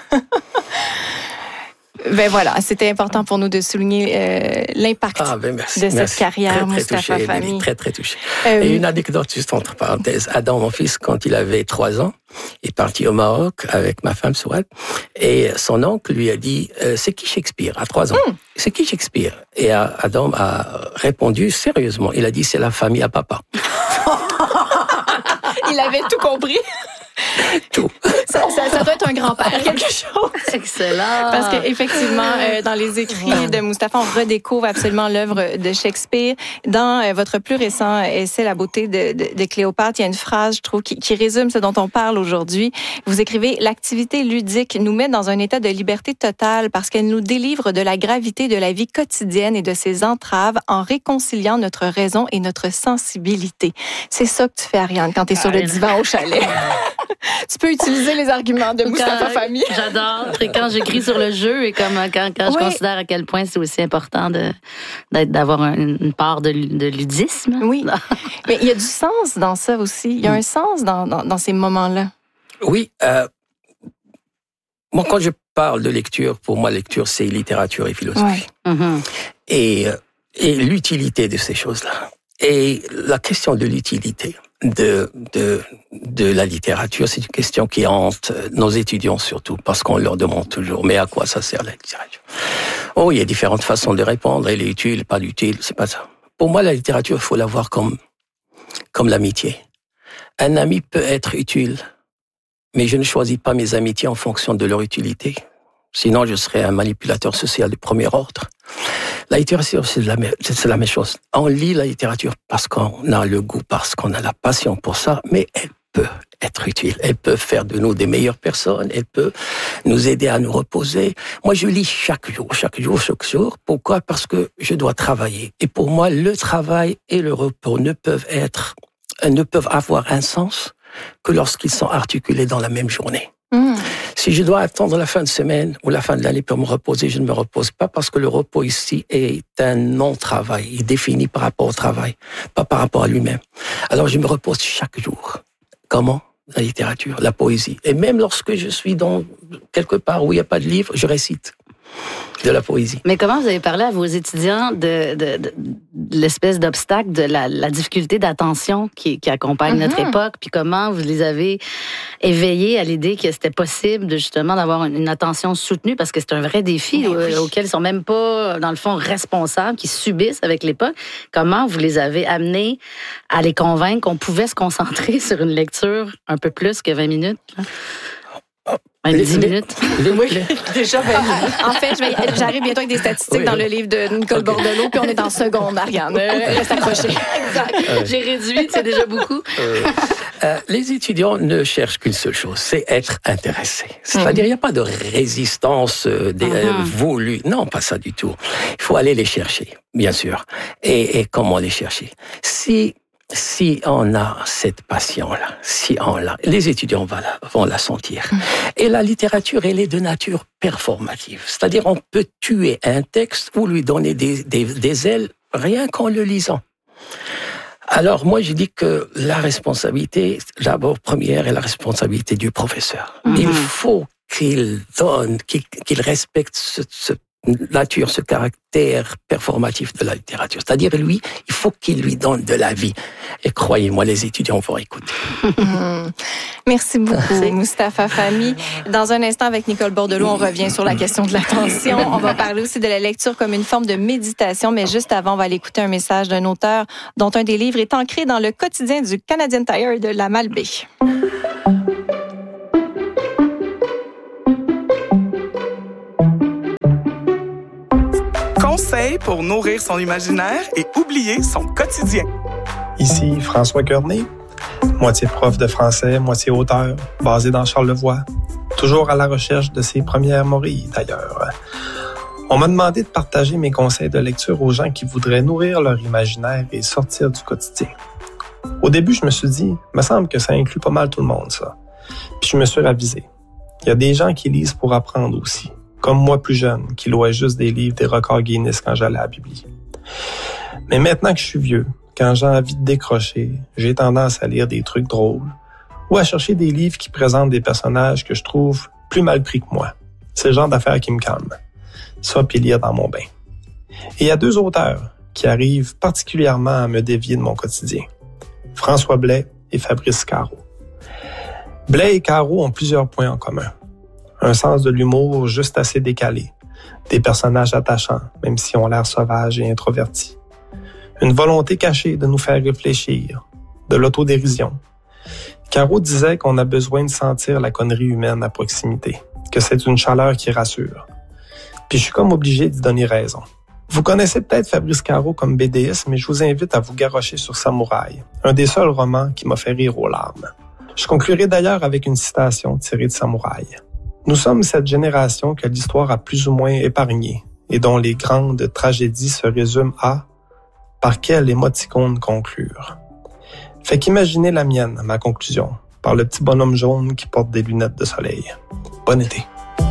Ben voilà, c'était important pour nous de souligner euh, l'impact ah, ben merci, de cette merci. carrière très, très Mustapha Fahmy. Très, très touché. Euh, Et une anecdote juste entre parenthèses. Adam, mon fils, quand il avait trois ans, est parti au Maroc avec ma femme Souad. Et son oncle lui a dit, euh, c'est qui Shakespeare à trois ans? Mm. C'est qui Shakespeare? Et Adam a répondu sérieusement. Il a dit, c'est la famille à papa. Il avait tout compris. Tout. Ça, ça, ça doit être un grand-père, quelque chose. Excellent. Parce qu'effectivement, euh, dans les écrits de Mustapha, on redécouvre absolument l'œuvre de Shakespeare. Dans euh, votre plus récent essai, La beauté de, de, de Cléopâtre, il y a une phrase, je trouve, qui, qui résume ce dont on parle aujourd'hui. Vous écrivez « L'activité ludique nous met dans un état de liberté totale parce qu'elle nous délivre de la gravité de la vie quotidienne et de ses entraves en réconciliant notre raison et notre sensibilité. » C'est ça que tu fais, Ariane, quand tu es sur le divan au chalet. Tu peux utiliser les arguments de Mustapha Fahmy. J'adore. Et quand j'écris sur le jeu et comme quand, quand oui. je considère à quel point c'est aussi important de, d'avoir une, une part de, de ludisme. Oui. Mais il y a du sens dans ça aussi. Il y a un sens dans, dans, dans ces moments-là. Oui. Euh, moi, quand je parle de lecture, pour moi, lecture, c'est littérature et philosophie. Ouais. Mm-hmm. Et, et l'utilité de ces choses-là. Et la question de l'utilité de, de, de la littérature, c'est une question qui hante nos étudiants surtout, parce qu'on leur demande toujours, mais à quoi ça sert la littérature? Oh, il y a différentes façons de répondre, elle est utile, pas utile, c'est pas ça. Pour moi, la littérature, il faut la voir comme, comme l'amitié. Un ami peut être utile, mais je ne choisis pas mes amitiés en fonction de leur utilité. Sinon, je serais un manipulateur social de premier ordre. La littérature, c'est la, même, c'est la même chose. On lit la littérature parce qu'on a le goût, parce qu'on a la passion pour ça, mais elle peut être utile. Elle peut faire de nous des meilleures personnes. Elle peut nous aider à nous reposer. Moi, je lis chaque jour, chaque jour, chaque jour. Pourquoi? Parce que je dois travailler. Et pour moi, le travail et le repos ne peuvent être, ne peuvent avoir un sens que lorsqu'ils sont articulés dans la même journée. Mmh. Si je dois attendre la fin de semaine ou la fin de l'année pour me reposer, je ne me repose pas parce que le repos ici est un non-travail. Il est défini par rapport au travail, pas par rapport à lui-même. Alors je me repose chaque jour. Comment? La littérature, la poésie. Et même lorsque je suis dans quelque part où il n'y a pas de livre, je récite de la poésie. Mais comment vous avez parlé à vos étudiants de, de, de, de l'espèce d'obstacle, de la, la difficulté d'attention qui, qui accompagne mm-hmm. notre époque, puis comment vous les avez éveillés à l'idée que c'était possible de justement d'avoir une, une attention soutenue, parce que c'est un vrai défi oui. euh, auquel ils sont même pas, dans le fond, responsables, qui subissent avec l'époque. Comment vous les avez amenés à les convaincre qu'on pouvait se concentrer sur une lecture un peu plus que vingt minutes? Là? Les, dix minutes. Les, oui, déjà vingt minutes. En fait, je vais, j'arrive bientôt avec des statistiques oui, dans oui. le livre de Nicole okay. Bordelot, puis on est en seconde, Ariane. Reste accroché. Exact. Euh, J'ai réduit, c'est déjà beaucoup. Euh, euh, les étudiants ne cherchent qu'une seule chose, c'est être intéressés. C'est-à-dire, il n'y a pas de résistance euh, des, uh-huh. euh, voulue. Non, pas ça du tout. Il faut aller les chercher, bien sûr. Et, et comment les chercher? Si... Si on a cette passion-là, si on l'a, les étudiants vont la, vont la sentir. Mmh. Et la littérature, elle est de nature performative. C'est-à-dire, on peut tuer un texte ou lui donner des, des, des ailes rien qu'en le lisant. Alors moi, je dis que la responsabilité, d'abord première, est la responsabilité du professeur. Mm-hmm. Il faut qu'il donne, qu'il, qu'il respecte ce, ce nature, ce caractère performatif de la littérature. C'est-à-dire, lui, il faut qu'il lui donne de la vie. Et croyez-moi, les étudiants vont écouter. Mmh. Merci beaucoup, Mustapha Fahmy. Dans un instant, avec Nicole Bordelot, on revient sur la question de l'attention. On va parler aussi de la lecture comme une forme de méditation, mais juste avant, on va aller écouter un message d'un auteur dont un des livres est ancré dans le quotidien du Canadian Tire de la Malbaie. Conseil pour nourrir son imaginaire et oublier son quotidien. Ici François Kearney, moitié prof de français, moitié auteur, basé dans Charlevoix, toujours à la recherche de ses premières morilles d'ailleurs. On m'a demandé de partager mes conseils de lecture aux gens qui voudraient nourrir leur imaginaire et sortir du quotidien. Au début, je me suis dit, me semble que ça inclut pas mal tout le monde, ça. Puis je me suis ravisé. Il y a des gens qui lisent pour apprendre aussi. Comme moi plus jeune, qui louait juste des livres des records Guinness quand j'allais à la Bibli. Mais maintenant que je suis vieux, quand j'ai envie de décrocher, j'ai tendance à lire des trucs drôles ou à chercher des livres qui présentent des personnages que je trouve plus mal pris que moi. C'est le genre d'affaires qui me calme. Ça, puis lire dans mon bain. Et il y a deux auteurs qui arrivent particulièrement à me dévier de mon quotidien. François Blais et Fabrice Caro. Blais et Caro ont plusieurs points en commun. Un sens de l'humour juste assez décalé. Des personnages attachants, même si on l'air sauvages et introvertis. Une volonté cachée de nous faire réfléchir. De l'autodérision. Caro disait qu'on a besoin de sentir la connerie humaine à proximité. Que c'est une chaleur qui rassure. Puis je suis comme obligé d'y donner raison. Vous connaissez peut-être Fabrice Caro comme B D S, mais je vous invite à vous garrocher sur Samouraï, un des seuls romans qui m'a fait rire aux larmes. Je conclurai d'ailleurs avec une citation tirée de Samouraï. Nous sommes cette génération que l'histoire a plus ou moins épargnée et dont les grandes tragédies se résument à « par quel émoticône conclure ». Fait qu'imaginez la mienne, ma conclusion, par le petit bonhomme jaune qui porte des lunettes de soleil. Bon été.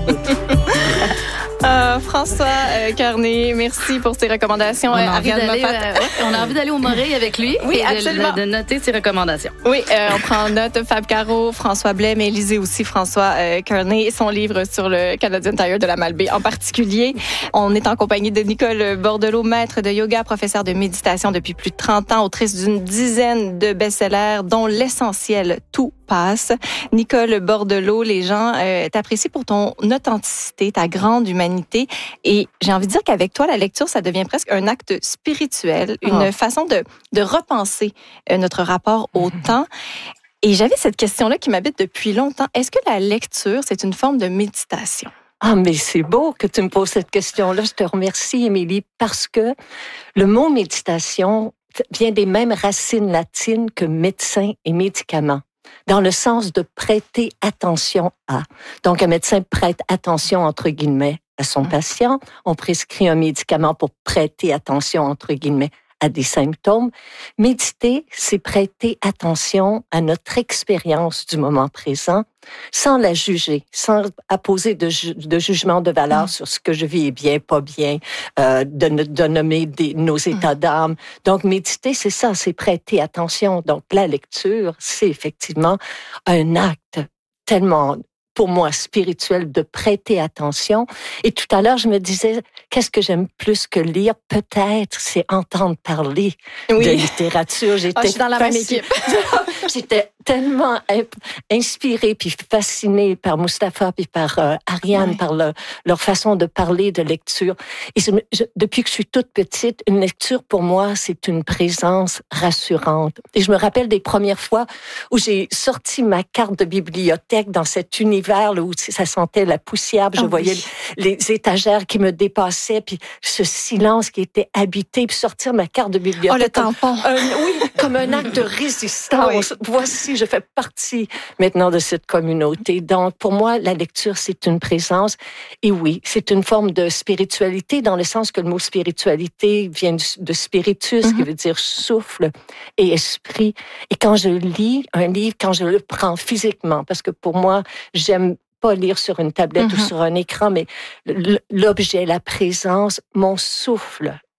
Euh, François euh, Kearney, merci pour tes recommandations. On a, euh, envie d'aller, euh, ouais, on a envie d'aller au Morée avec lui oui, et absolument. de, de noter ses recommandations. Oui, euh, on prend note Fab Caro, François Blais, mais lisez aussi François euh, Kearney et son livre sur le Canadian Tire de la Malbaie en particulier. On est en compagnie de Nicole Bordelot, maître de yoga, professeur de méditation depuis plus de trente ans, autrice d'une dizaine de best-sellers, dont l'essentiel Tout passe. Nicole Bordelot, les gens euh, t'apprécient pour ton authenticité, ta grande humanité. Et j'ai envie de dire qu'avec toi, la lecture, ça devient presque un acte spirituel, une oh. façon de, de repenser euh, notre rapport au mmh. temps. Et j'avais cette question-là qui m'habite depuis longtemps. Est-ce que la lecture, c'est une forme de méditation? Ah, mais c'est beau que tu me poses cette question-là. Je te remercie, Émilie, parce que le mot méditation vient des mêmes racines latines que médecin et médicament, dans le sens de prêter attention à. Donc, un médecin prête attention, entre guillemets, à son patient. On prescrit un médicament pour prêter attention, entre guillemets, à des symptômes. Méditer, c'est prêter attention à notre expérience du moment présent, sans la juger, sans apposer de, ju- de jugement de valeur mmh. sur ce que je vis est bien, pas bien, euh, de, de nommer des, nos états mmh. d'âme. Donc, méditer, c'est ça, c'est prêter attention. Donc, la lecture, c'est effectivement un acte tellement, pour moi, spirituel, de prêter attention. Et tout à l'heure, je me disais, qu'est-ce que j'aime plus que lire? Peut-être, c'est entendre parler oui. de littérature. J'étais oh, je suis dans la même équipe. J'étais tellement inspirée puis fascinée par Mustapha puis par euh, Ariane, oui. par le, leur façon de parler de lecture. Et je, je, depuis que je suis toute petite, une lecture, pour moi, c'est une présence rassurante. Et je me rappelle des premières fois où j'ai sorti ma carte de bibliothèque dans cet univers là, où ça sentait la poussière, puis je oh, voyais oui. les étagères qui me dépassaient, puis ce silence qui était habité, puis sortir ma carte de bibliothèque. Oh, le tampon. Un, oui, comme un acte de résistance. Oui. Voici, je fais partie maintenant de cette communauté. Donc, pour moi, la lecture, c'est une présence. Et oui, c'est une forme de spiritualité, dans le sens que le mot spiritualité vient de spiritus, mm-hmm. qui veut dire souffle et esprit. Et quand je lis un livre, quand je le prends physiquement, parce que pour moi, j'aime pas lire sur une tablette mm-hmm. ou sur un écran, mais l'objet, la présence, mon souffle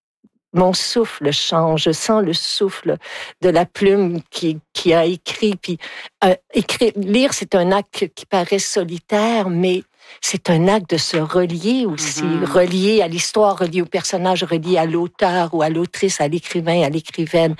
mon souffle change. Je sens le souffle de la plume qui, qui a écrit. Puis, euh, écrire, lire, c'est un acte qui paraît solitaire, mais c'est un acte de se relier aussi, mm-hmm. relier à l'histoire, relier au personnage, relier à l'auteur ou à l'autrice, à l'écrivain, à l'écrivaine.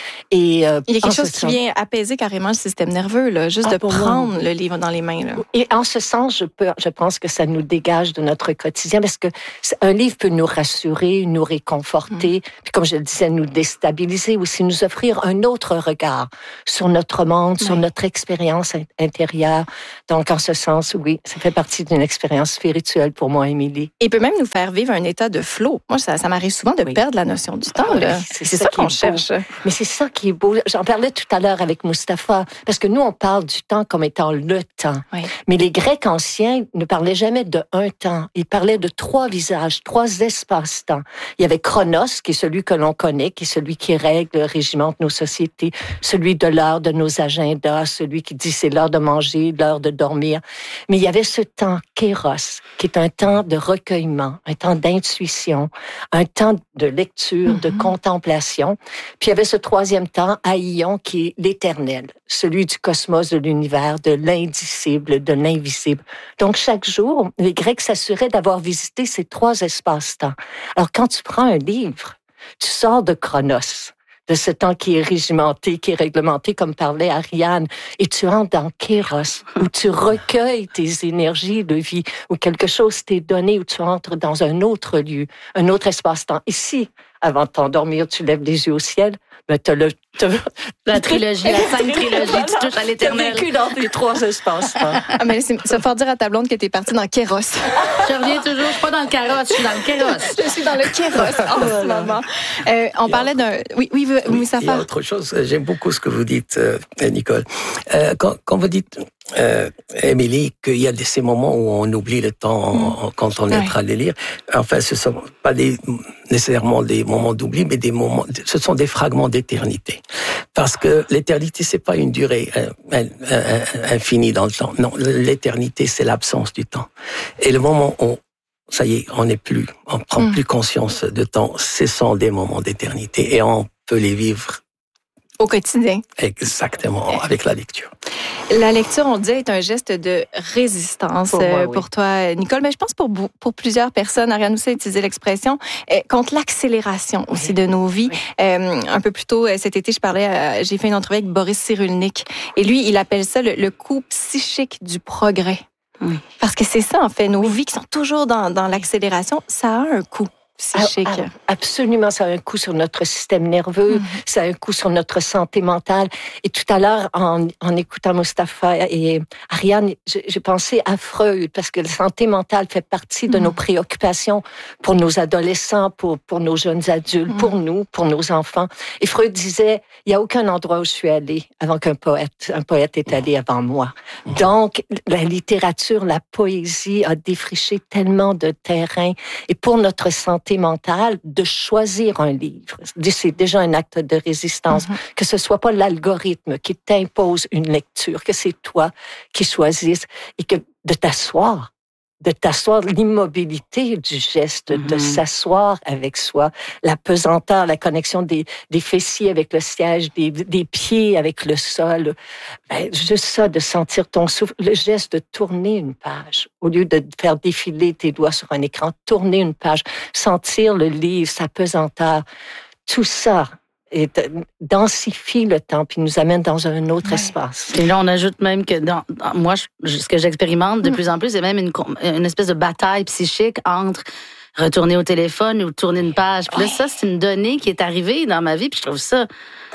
Et, euh, il y a quelque chose qui sens... vient apaiser carrément le système nerveux, là, juste ah, de prendre moi. le livre dans les mains. Là. Et en ce sens, je, peux, je pense que ça nous dégage de notre quotidien, parce que un livre peut nous rassurer, nous réconforter, mm. puis comme je le disais, nous déstabiliser, aussi nous offrir un autre regard sur notre monde, oui. sur notre expérience intérieure. Donc, en ce sens, oui, ça fait partie d'une expérience spirituelle pour moi, Émilie. Il peut même nous faire vivre un état de flow. Moi, ça, ça m'arrive souvent de oui. perdre la notion du temps. Là. Oui, c'est, c'est ça, ça qu'on cherche. Mais c'est ça qui est beau. J'en parlais tout à l'heure avec Mustapha, parce que nous, on parle du temps comme étant le temps. Oui. Mais les Grecs anciens ne parlaient jamais de un temps. Ils parlaient de trois visages, trois espaces-temps. Il y avait Chronos, qui est celui que l'on connaît, qui est celui qui règle, régimente nos sociétés, celui de l'heure de nos agendas, celui qui dit c'est l'heure de manger, l'heure de dormir. Mais il y avait ce temps Kéros, qui est un temps de recueillement, un temps d'intuition, un temps de lecture, mm-hmm. de contemplation. Puis il y avait ce troisième temps, Aïon, qui est l'éternel, celui du cosmos, de l'univers, de l'indicible, de l'invisible. Donc chaque jour, les Grecs s'assuraient d'avoir visité ces trois espaces-temps. Alors quand tu prends un livre, tu sors de Chronos, de ce temps qui est régimenté, qui est réglementé, comme parlait Ariane, et tu entres dans Kéros, où tu recueilles tes énergies de vie, où quelque chose t'est donné, où tu entres dans un autre lieu, un autre espace-temps. Ici, avant de t'endormir, tu lèves les yeux au ciel, ben t'as le... T'as... La trilogie, la cinq trilogie, tu touches à l'éternel. T'as vécu dans les trois espaces. Ah, mais c'est, ça faut dire à ta blonde que t'es partie dans Kéros. Je reviens toujours, je suis pas dans le carrosse, je suis dans le Kéros. Je suis dans le Kéros en ce moment. Euh, on parlait d'un... Oui, oui, oui, oui, ça fait. Il y a autre chose, j'aime beaucoup ce que vous dites, euh, Nicole. Euh, quand, quand vous dites, euh, Émilie, qu'il y a des, ces moments où on oublie le temps mm. quand on est en train de lire, enfin, ce sont pas des, nécessairement des moments d'oubli, mais des moments, ce sont des fragments d'éternité. Parce que l'éternité, c'est pas une durée euh, euh, euh, infinie dans le temps. Non, l'éternité, c'est l'absence du temps. Et le moment où, ça y est, on n'est plus, on prend mm. plus conscience de temps, ce sont des moments d'éternité et on peut les vivre au quotidien. Exactement, avec la lecture. La lecture, on dit, est un geste de résistance pour, moi, pour oui. toi, Nicole. Mais je pense pour pour plusieurs personnes, Ariane aussi a utilisé l'expression, euh, contre l'accélération aussi oui. de nos vies. Oui. Euh, un peu plus tôt cet été, je parlais, euh, j'ai fait une entrevue avec Boris Cyrulnik. Et lui, il appelle ça le, le coup psychique du progrès. Oui. Parce que c'est ça, en fait, nos vies qui sont toujours dans, dans l'accélération, ça a un coût psychique. Ah, ah, absolument, ça a un coup sur notre système nerveux, mm-hmm. ça a un coup sur notre santé mentale. Et tout à l'heure, en, en écoutant Mustapha et Ariane, j'ai, j'ai pensé à Freud, parce que la santé mentale fait partie de mm-hmm. nos préoccupations pour nos adolescents, pour, pour nos jeunes adultes, mm-hmm. pour nous, pour nos enfants. Et Freud disait, il n'y a aucun endroit où je suis allée avant qu'un poète, un poète est allé avant moi. Mm-hmm. Donc, la littérature, la poésie a défriché tellement de terrain. Et pour notre santé mentale, de choisir un livre, c'est déjà un acte de résistance. Mm-hmm. Que ce soit pas l'algorithme qui t'impose une lecture, que c'est toi qui choisisses et que de t'asseoir, de t'asseoir, l'immobilité du geste, mm-hmm. de s'asseoir avec soi, la pesanteur, la connexion des, des fessiers avec le siège, des, des pieds avec le sol. Ben, juste ça, de sentir ton souffle, le geste de tourner une page, au lieu de faire défiler tes doigts sur un écran, tourner une page, sentir le livre, sa pesanteur, tout ça. Et densifie le temps, puis nous amène dans un autre ouais. espace. Et là, on ajoute même que dans, dans moi, je, ce que j'expérimente de mm. plus en plus, c'est même une, une espèce de bataille psychique entre retourner au téléphone ou tourner une page. Puis ouais. là, ça, c'est une donnée qui est arrivée dans ma vie, puis je trouve ça...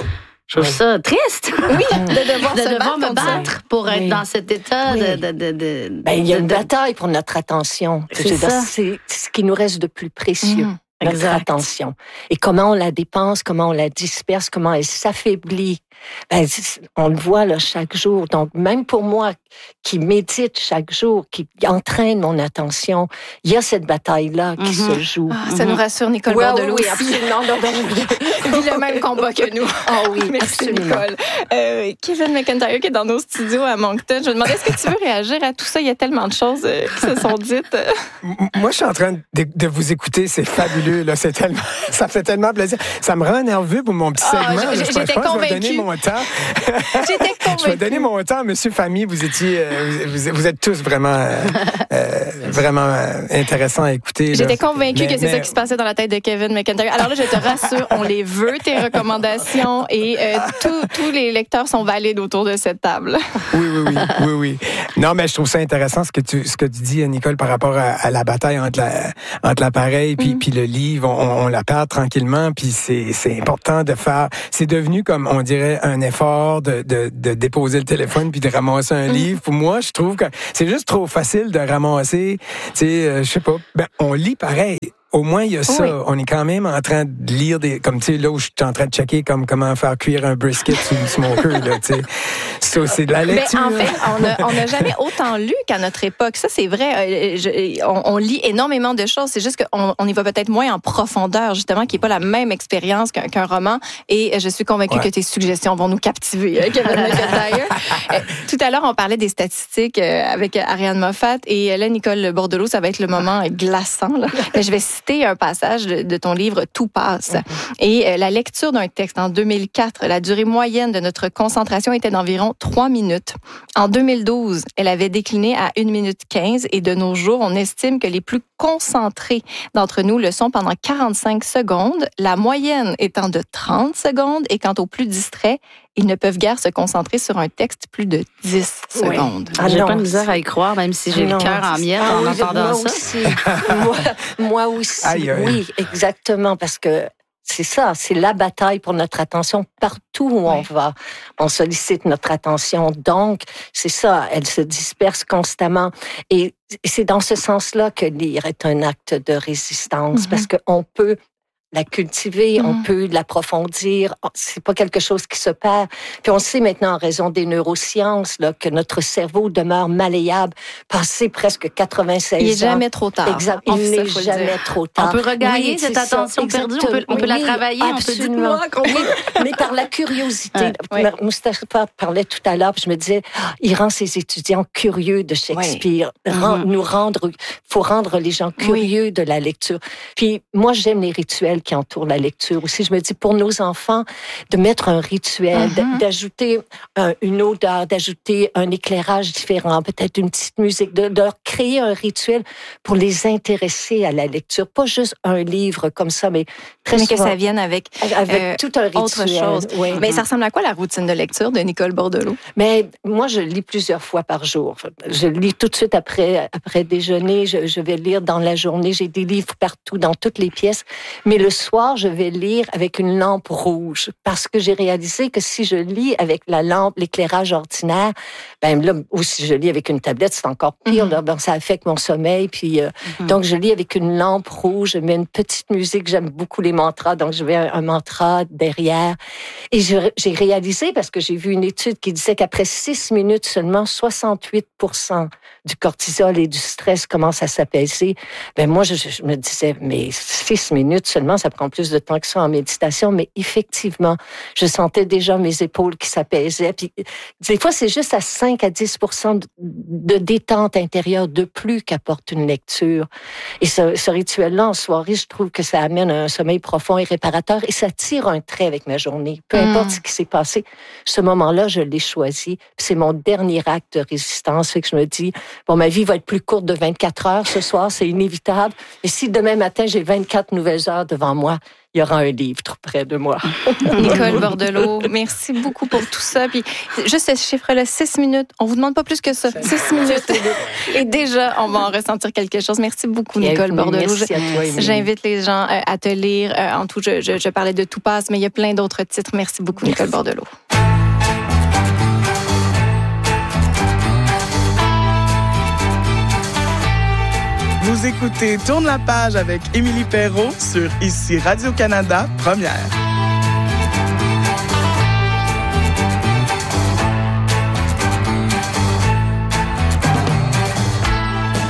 Je trouve ouais. ça triste. Oui, de devoir, de se devoir battre me battre ça. Pour être oui. dans cet état oui. de, de, de, de... Ben, il y a une bataille pour notre attention. C'est, ça. c'est ce qui nous reste de plus précieux. Mm. Notre Exact. attention. Et comment on la dépense, comment on la disperse, comment elle s'affaiblit ben, on le voit là chaque jour. Donc, même pour moi, qui médite chaque jour, qui entraîne mon attention, il y a cette bataille-là qui mm-hmm. se joue. Ah, ça mm-hmm. nous rassure, Nicole ouais, Bordelot. Oui, oui, absolument. Non, non, non. Vit le même combat que nous. Ah oui, merci, absolument. Nicole. Euh, Kevin McIntyre qui est dans nos studios à Moncton. Je me demandais, est-ce que tu veux réagir à tout ça? Il y a tellement de choses euh, qui se sont dites. Moi, je suis en train de, de vous écouter. C'est fabuleux. Là. C'est tellement, ça fait tellement plaisir. Ça me rend nerveux pour mon petit segment. Oh, je, j'étais je pense convaincue. que je vais donner mon temps. J'étais convaincue. Je vais donner mon temps, Monsieur Famille. Vous étiez, vous, vous êtes tous vraiment, euh, euh, vraiment intéressants à écouter. J'étais là. convaincue mais, que c'est mais... ça qui se passait dans la tête de Kevin McIntyre. Alors là, je te rassure, on les veut, tes recommandations, et euh, tous les lecteurs sont valides autour de cette table. Oui, oui, oui, oui, oui. Non, mais je trouve ça intéressant ce que tu, ce que tu dis, Nicole, par rapport à, à la bataille entre la, entre l'appareil puis, mm. puis le livre. On, on la perd tranquillement, puis c'est, c'est important de faire. C'est devenu comme, on dirait, un effort de, de, de déposer le téléphone puis de ramasser un mm. livre. Pour moi, je trouve que c'est juste trop facile de ramasser. Tu sais, euh, je sais pas. Ben, on lit pareil. Au moins, il y a ça. Oui. On est quand même en train de lire des, comme, tu sais, là où je suis en train de checker comme comment faire cuire un brisket sur le smoker, là, tu sais. Ça, c'est de la lecture. Mais en fait, on n'a jamais autant lu qu'à notre époque. Ça, c'est vrai. Je, on, on lit énormément de choses. C'est juste qu'on on y va peut-être moins en profondeur, justement, qui n'est pas la même expérience qu'un, qu'un roman. Et je suis convaincue ouais. que tes suggestions vont nous captiver, Kevin McIntyre. Tout à l'heure, on parlait des statistiques avec Ariane Moffat. Et là, Nicole Bordelot, ça va être le moment glaçant, là. Mais je vais citer un passage de, de ton livre « Tout passe ». Et euh, la lecture d'un texte en deux mille quatre, la durée moyenne de notre concentration était d'environ trois minutes. En deux mille douze, elle avait décliné à une minute quinze et de nos jours, on estime que les plus concentrés d'entre nous le sont pendant quarante-cinq secondes, la moyenne étant de trente secondes et quant aux plus distraits, ils ne peuvent guère se concentrer sur un texte plus de dix oui. secondes. Ah, j'ai non, pas de misère à y croire, même si j'ai non, le cœur en miettes ah, en oui, entendant moi ça. Aussi. moi, moi aussi, aïe, aïe. Oui, exactement, parce que c'est ça, c'est la bataille pour notre attention partout où oui. on va. On sollicite notre attention, donc c'est ça, elle se disperse constamment. Et c'est dans ce sens-là que lire est un acte de résistance, mm-hmm. parce qu'on peut la cultiver, mmh. on peut l'approfondir. C'est pas quelque chose qui se perd. Puis on sait maintenant, en raison des neurosciences, là, que notre cerveau demeure malléable, passé presque quatre-vingt-seize ans. Il n'est jamais trop tard. Exact. Il n'est jamais dire. trop tard. On peut regagner oui, cette attention perdue, on peut, on peut oui, la travailler, absolument. On peut dire, mais, mais par la curiosité. Oui. Moustapha parlait tout à l'heure, puis je me disais, il rend ses étudiants curieux de Shakespeare. Oui. Rend, mmh. Nous rendre, faut rendre les gens curieux oui. de la lecture. Puis moi, j'aime les rituels qui entoure la lecture aussi. Je me dis, pour nos enfants, de mettre un rituel, mm-hmm. d'ajouter un, une odeur, d'ajouter un éclairage différent, peut-être une petite musique, de, de créer un rituel pour les intéresser à la lecture. Pas juste un livre comme ça, mais très mais souvent, que ça vienne avec, avec euh, tout un rituel. Autre chose. Oui. Mais ça ressemble à quoi la routine de lecture de Nicole Bordelot? Mais moi, je lis plusieurs fois par jour. Je lis tout de suite après, après déjeuner. Je, je vais lire dans la journée. J'ai des livres partout, dans toutes les pièces. Mais le Le soir, je vais lire avec une lampe rouge parce que j'ai réalisé que si je lis avec la lampe, l'éclairage ordinaire, ben là, ou si je lis avec une tablette, c'est encore pire. Mm-hmm. Là, ben, ça affecte mon sommeil. Puis, euh, mm-hmm. donc, je lis avec une lampe rouge. Je mets une petite musique. J'aime beaucoup les mantras, donc je mets un, un mantra derrière. Et je, j'ai réalisé parce que j'ai vu une étude qui disait qu'après six minutes seulement, soixante-huit pour cent du cortisol et du stress commencent à s'apaiser. Ben moi, je, je me disais, mais six minutes seulement, ça prend plus de temps que ça en méditation, mais effectivement, je sentais déjà mes épaules qui s'apaisaient. Puis, des fois, c'est juste à cinq à dix pour cent de, de détente intérieure de plus qu'apporte une lecture. Et ce, ce rituel-là, en soirée, je trouve que ça amène un sommeil profond et réparateur et ça tire un trait avec ma journée. Peu importe mmh. ce qui s'est passé, ce moment-là, je l'ai choisi. Puis c'est mon dernier acte de résistance. Fait que je me dis, bon, ma vie va être plus courte de vingt-quatre heures ce soir, c'est inévitable. Et si demain matin, j'ai vingt-quatre nouvelles heures devant moi, il y aura un livre tout près de moi. Nicole Bordelot, merci beaucoup pour tout ça. Puis juste ce chiffre-là, six minutes. On vous demande pas plus que ça. Six minutes. Et déjà, on va en ressentir quelque chose. Merci beaucoup, Nicole Bordelot. Merci à toi, Émilie. J'invite les gens à te lire. En tout, je, je, je parlais de Tout passe, mais il y a plein d'autres titres. Merci beaucoup, merci. Nicole Bordelot. Vous écoutez Tourne la page avec Émilie Perrault sur Ici Radio-Canada, Première.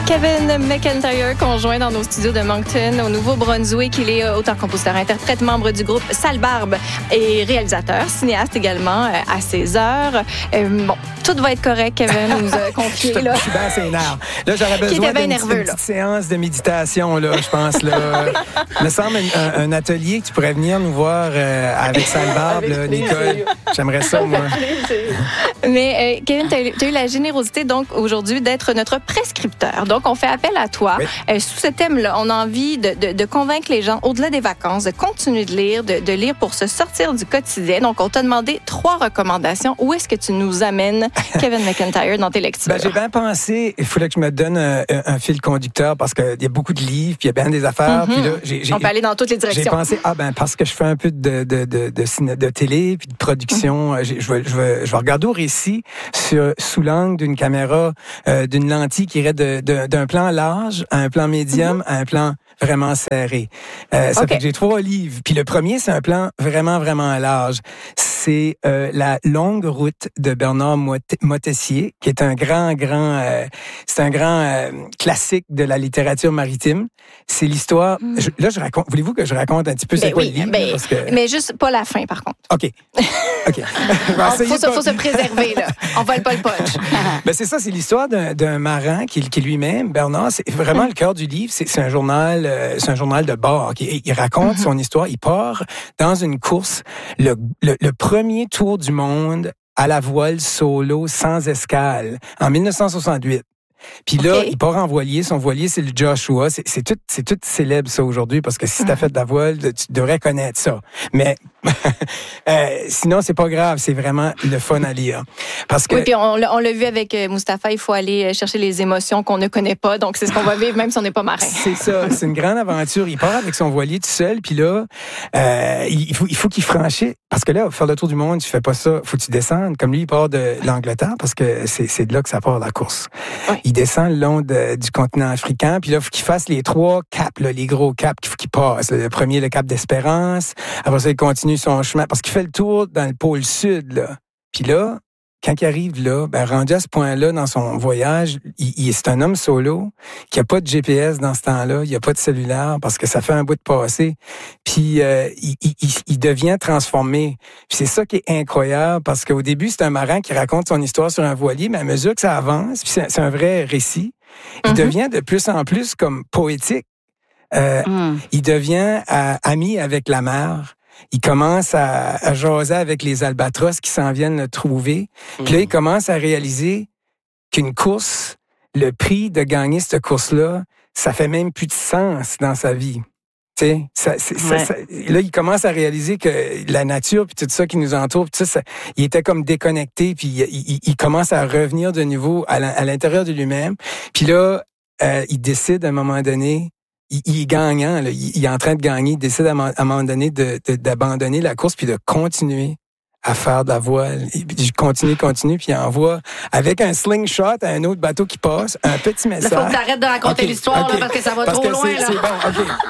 Kevin McIntyre, conjoint dans nos studios de Moncton, au Nouveau-Brunswick. Il est auteur, compositeur, interprète, membre du groupe Sale Barbe et réalisateur, cinéaste également euh, à ses heures. Euh, bon, tout va être correct, Kevin nous a confié. Je là. suis bien assez énerve. Là, j'aurais besoin d'une nerveux, une petite séance de méditation, là, je pense. Là. Il me semble un, un atelier que tu pourrais venir nous voir euh, avec Sale Barbe, là, Nicole. J'aimerais ça, moi. Mais euh, Kevin, tu as eu la générosité donc aujourd'hui d'être notre prescripteur. Donc, on fait appel à toi. Oui. Euh, sous ce thème-là, on a envie de, de, de convaincre les gens, au-delà des vacances, de continuer de lire, de, de lire pour se sortir du quotidien. Donc, on t'a demandé trois recommandations. Où est-ce que tu nous amènes, Kevin McIntyre, dans tes lectures? Ben, j'ai bien pensé, il fallait que je me donne un, un fil conducteur parce qu'il y a beaucoup de livres, puis il y a bien des affaires. Mm-hmm. Puis là, j'ai, j'ai, on peut aller dans toutes les directions. J'ai pensé, ah ben, parce que je fais un peu de, de, de, de, de, de télé, puis de production, mm-hmm. je, vais, je, vais, je vais regarder au récit sur, sous l'angle d'une caméra, euh, d'une lentille qui irait de, de, d'un plan large à un plan médium mm-hmm. à un plan vraiment serré. Euh, ça okay. fait que j'ai trois livres. Puis le premier, c'est un plan vraiment, vraiment large. C'est euh, La longue route de Bernard Moitessier, qui est un grand, grand... Euh, c'est un grand euh, classique de la littérature maritime. C'est l'histoire... Mm. Je, là, je raconte... Voulez-vous que je raconte un petit peu ben c'est quoi oui, le livre? Ben, parce que... Mais juste pas la fin, par contre. OK. OK. Il faut, faut, faut se préserver, là. On vole pas le punch. Ben c'est ça, c'est l'histoire d'un, d'un marin qui, qui lui-même, Bernard, c'est vraiment le cœur du livre. C'est, c'est un journal... C'est un journal de bord. Il, il raconte mm-hmm. son histoire. Il part dans une course, le, le, le premier tour du monde à la voile solo sans escale en dix-neuf cent soixante-huit. Puis là, okay. il part en voilier. Son voilier, c'est le Joshua. C'est, c'est, tout, c'est tout célèbre, ça, aujourd'hui, parce que si t'as fait de la voile, tu devrais connaître ça. Mais euh, sinon, c'est pas grave. C'est vraiment le fun à lire. Parce que... Oui, puis on, on l'a vu avec Mustapha, il faut aller chercher les émotions qu'on ne connaît pas. Donc, c'est ce qu'on va vivre, même si on n'est pas marin. C'est ça. C'est une grande aventure. Il part avec son voilier tout seul. Puis là, euh, il, faut, il faut qu'il franchisse. Parce que là, pour faire le tour du monde, tu fais pas ça. Faut que tu descendes. Comme lui, il part de l'Angleterre, parce que c'est, c'est de là que ça part, la course. Oui. Il descend le long de, du continent africain, puis là, il faut qu'il fasse les trois caps, là, les gros caps qu'il faut qu'il passe. Le premier, le cap d'Espérance. Après ça, il continue son chemin, parce qu'il fait le tour dans le pôle sud, là. Puis là, quand il arrive là, ben, rendu à ce point-là dans son voyage, il, il, c'est un homme solo qui a pas de G P S dans ce temps-là, il a pas de cellulaire parce que ça fait un bout de passé. Puis euh, il, il, il devient transformé. Puis c'est ça qui est incroyable parce qu'au début, c'est un marin qui raconte son histoire sur un voilier, mais à mesure que ça avance, puis c'est, c'est un vrai récit, il mm-hmm. devient de plus en plus comme poétique. Euh, mm. Il devient euh, ami avec la mer. Il commence à, à jaser avec les albatros qui s'en viennent le trouver. Mmh. Puis là, il commence à réaliser qu'une course, le prix de gagner cette course-là, ça fait même plus de sens dans sa vie. Tu sais, ça, c'est, ouais. ça, ça, là, il commence à réaliser que la nature puis tout ça qui nous entoure, puis tout ça, ça, il était comme déconnecté, puis il, il, il commence à revenir de nouveau à, la, à l'intérieur de lui-même. Puis là, euh, il décide à un moment donné. Il, il est gagnant, là. Il, il est en train de gagner. Il décide à, à un moment donné de, de, d'abandonner la course puis de continuer à faire de la voile. Il continue, continue, puis il envoie avec un slingshot à un autre bateau qui passe, un petit message. Il faut que tu arrêtes de raconter okay, l'histoire okay. Là, parce que ça va parce trop que loin. C'est, là. c'est bon, OK.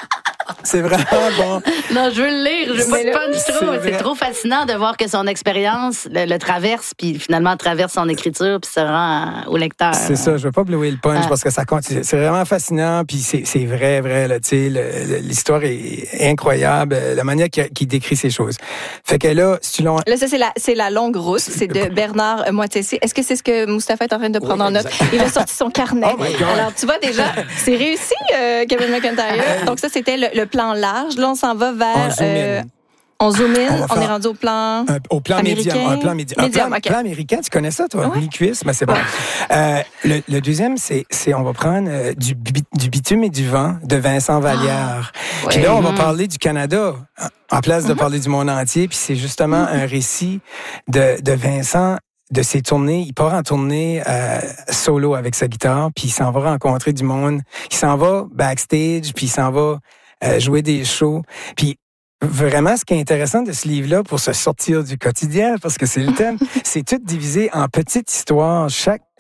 C'est vraiment bon. Non, je veux le lire. Je veux pas de punch trop. C'est, c'est trop fascinant de voir que son expérience le, le traverse, puis finalement traverse son écriture, puis se rend au lecteur. C'est ça. Je veux pas blower le punch ah. parce que ça continue. C'est vraiment fascinant, puis c'est, c'est vrai, vrai. Là, tu sais, le, l'histoire est incroyable. La manière qu'il, qu'il décrit ces choses. Fait que là, si tu l'as... Là, ça c'est la, c'est la longue route. C'est de Bernard Moitessier. Est-ce que c'est ce que Mustapha est en train de prendre oui, en note? Il a sorti son carnet. Oh alors, tu vois déjà, c'est réussi, euh, Kevin McIntyre. Donc ça, c'était le, le plan large. Là, on s'en va vers... On zoom euh, in. On zoom in. On, on est rendu au plan... Un, au plan américain. médium. Un plan médium. médium un plan, okay. plan américain, tu connais ça, toi? Ouais. Mi-cuisse, ben c'est bon. Ouais. Euh, le, le deuxième, c'est, c'est on va prendre euh, du, du bitume et du vent de Vincent Vallière. Ah, puis ouais. là, on va parler du Canada en place de mm-hmm. parler du monde entier. Puis c'est justement mm-hmm. un récit de, de Vincent de ses tournées. Il part en tournée euh, solo avec sa guitare, puis il s'en va rencontrer du monde. Il s'en va backstage, puis il s'en va euh, jouer des shows. Puis vraiment, ce qui est intéressant de ce livre-là, pour se sortir du quotidien, parce que c'est le thème, c'est tout divisé en petites histoires. Chaque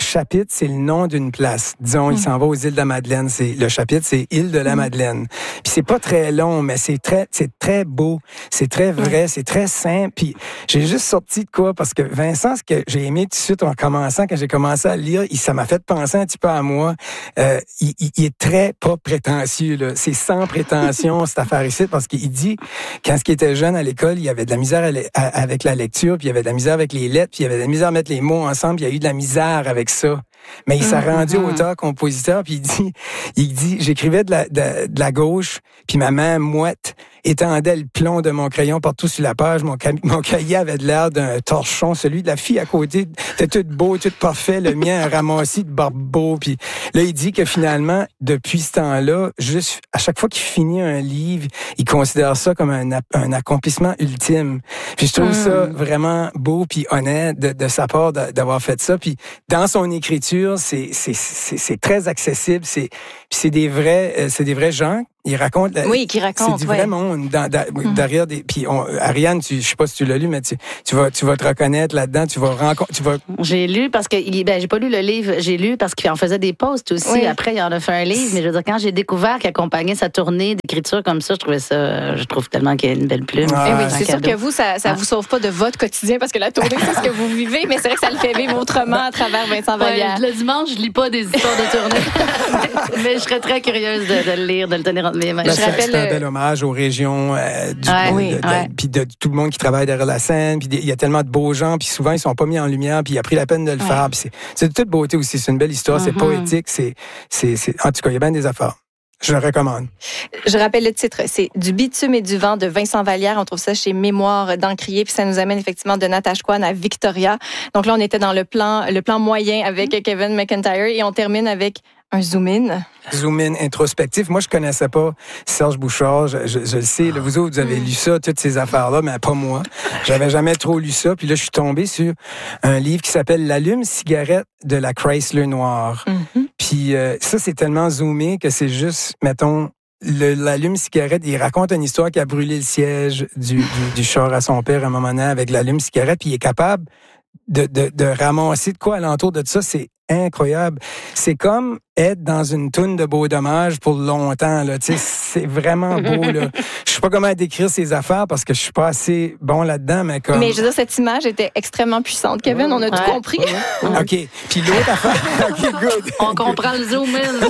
chapitre, c'est le nom d'une place. Disons, mm. il s'en va aux îles de la Madeleine. C'est, le chapitre, c'est Île de la mm. Madeleine. Puis c'est pas très long, mais c'est très, c'est très beau. C'est très vrai. Mm. C'est très simple. Puis j'ai juste sorti de quoi? Parce que Vincent, ce que j'ai aimé tout de suite en commençant, quand j'ai commencé à le lire, il, ça m'a fait penser un petit peu à moi. Euh, il, il, il est très pas prétentieux, là. C'est sans prétention, cette affaire ici, parce qu'il dit, quand il était jeune à l'école, il y avait de la misère à, à, avec la lecture, puis il y avait de la misère avec les lettres, puis il y avait de la misère à mettre les mots ensemble, puis il y a eu de la misère avec ça. Mais il s'est mm-hmm. rendu auteur-compositeur, puis il dit, il dit, j'écrivais de la, de, de la gauche, puis ma main mouette étendait le plomb de mon crayon partout sur la page. Mon, ca- mon cahier avait de l'air d'un torchon. Celui de la fille à côté était tout beau, tout parfait. Le mien, un ramassis de barbeau. Puis là, il dit que finalement, depuis ce temps-là, juste à chaque fois qu'il finit un livre, il considère ça comme un, un accomplissement ultime. Puis je trouve mm. ça vraiment beau puis honnête de, de sa part de, d'avoir fait ça. Puis dans son écriture, c'est, c'est, c'est, c'est très accessible. C'est, puis c'est des vrais, c'est des vrais gens. Il raconte. La, oui, qui raconte. C'est du ouais. vrai monde dans, dans, mm. derrière des. Puis on, Ariane, tu, je sais pas si tu l'as lu, mais tu, tu vas, tu vas te reconnaître là-dedans. Tu vas rencontrer. Tu vas. J'ai lu parce que il, ben j'ai pas lu le livre. J'ai lu parce qu'il en faisait des posts aussi. Oui. Après, il en a fait un livre. Mais je veux dire, quand j'ai découvert qu'il accompagnait sa tournée d'écriture comme ça, je trouvais ça. Je trouve tellement qu'il y a une belle plume. Ah, oui, c'est sûr que vous, ça, ça ah. vous sauve pas de votre quotidien parce que la tournée, c'est ce que vous vivez. Mais c'est vrai que ça le fait vivre autrement à travers Vincent Vallière. Ouais, le dimanche, je lis pas des histoires de tournée, mais je serais très curieuse de, de le lire, de le tenir entre mes mains. Ben, je rappelle. C'est un bel hommage aux régions, euh, du, ouais, de, oui, de, ouais. puis de, de tout le monde qui travaille derrière la scène. Puis il y a tellement de beaux gens, puis souvent ils sont pas mis en lumière, puis il a pris la peine de le ouais. faire. Puis c'est, c'est de toute beauté aussi. C'est une belle histoire, mm-hmm. c'est poétique, c'est, c'est, c'est, en tout cas, il y a bien des affaires. Je le recommande. Je rappelle le titre, c'est Du bitume et du vent de Vincent Vallière. On trouve ça chez Mémoire d'Encrier, puis ça nous amène effectivement de Natashquan à Victoria. Donc là, on était dans le plan, le plan moyen avec mm-hmm. Kevin McIntyre et on termine avec un zoom-in. Zoom-in introspectif. Moi, je connaissais pas Serge Bouchard. Je, je, je le sais. Là, vous autres, vous avez lu ça, toutes ces affaires-là, mais pas moi. J'avais jamais trop lu ça. Puis là, je suis tombé sur un livre qui s'appelle L'allume-cigarette de la Chrysler noire. Mm-hmm. Puis euh, ça, c'est tellement zoomé que c'est juste, mettons, le, l'allume-cigarette. Il raconte une histoire qui a brûlé le siège du, du, du char à son père à un moment donné avec l'allume-cigarette. Puis il est capable de, de, de ramasser de quoi alentour de ça. C'est incroyable. C'est comme être dans une toune de Beau Dommage pour longtemps, là. Tu sais, c'est vraiment beau, là. Je sais pas comment décrire ces affaires parce que je suis pas assez bon là-dedans, mais comme... Mais je veux dire, cette image était extrêmement puissante. Kevin, on a ouais. tout compris. OK. Puis l'autre affaire... OK, good. On comprend le zoom-in.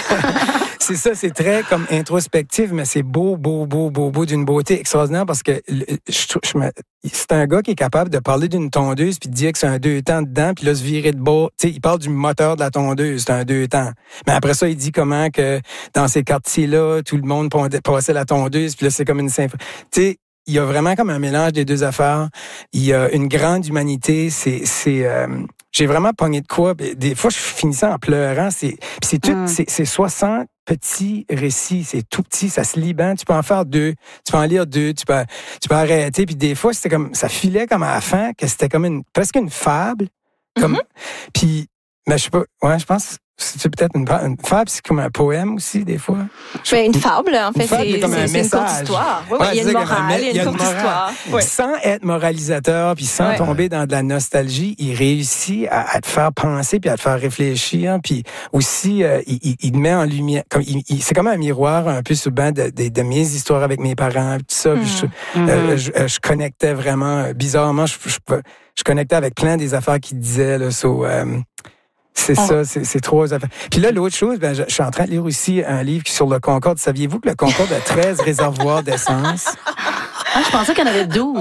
C'est ça, c'est très comme introspectif, mais c'est beau, beau, beau, beau, beau, d'une beauté extraordinaire parce que je, je me, c'est un gars qui est capable de parler d'une tondeuse puis de dire que c'est un deux temps dedans puis là se virer de bas. Tu sais, il parle du moteur de la tondeuse, c'est un deux temps. Mais après ça, il dit comment que dans ces quartiers-là, tout le monde passait la tondeuse puis là, c'est comme une symphonie. Tu sais, il y a vraiment comme un mélange des deux affaires. Il y a une grande humanité. C'est, c'est, euh, j'ai vraiment pogné de quoi. Des fois, je finissais en pleurant. C'est, puis c'est tout, mm. c'est, c'est soixante petits récits. C'est tout petit, ça se lit bien. Tu peux en faire deux. Tu peux en lire deux. Tu peux, tu peux arrêter. Puis des fois, c'était comme, ça filait comme à la fin, que c'était comme une, presque une fable. Comme, mm-hmm. Puis, mais je sais pas, ouais, je pense. C'est peut-être une, une fable, c'est comme un poème aussi, des fois. Ben, une fable, en fait, fable, c'est, c'est, c'est, c'est une courte histoire. Oui, ouais, il y a une morale, il y a une courte histoire. Ouais. Sans être moralisateur, puis sans ouais. tomber dans de la nostalgie, il réussit à, à te faire penser, puis à te faire réfléchir, puis aussi, euh, il, il, il met en lumière, comme, il, il, c'est comme un miroir un peu souvent de, de, de mes histoires avec mes parents, tout ça. Mmh. Puis je, mmh. euh, je, je connectais vraiment, bizarrement, je, je, je connectais avec plein des affaires qu'il disait, là, so, euh, c'est oh. ça, c'est, c'est trois affaires. Puis là, l'autre chose, ben, je, je suis en train de lire aussi un livre sur le Concorde. Saviez-vous que le Concorde a treize réservoirs d'essence? Ah, je pensais qu'il y en avait douze.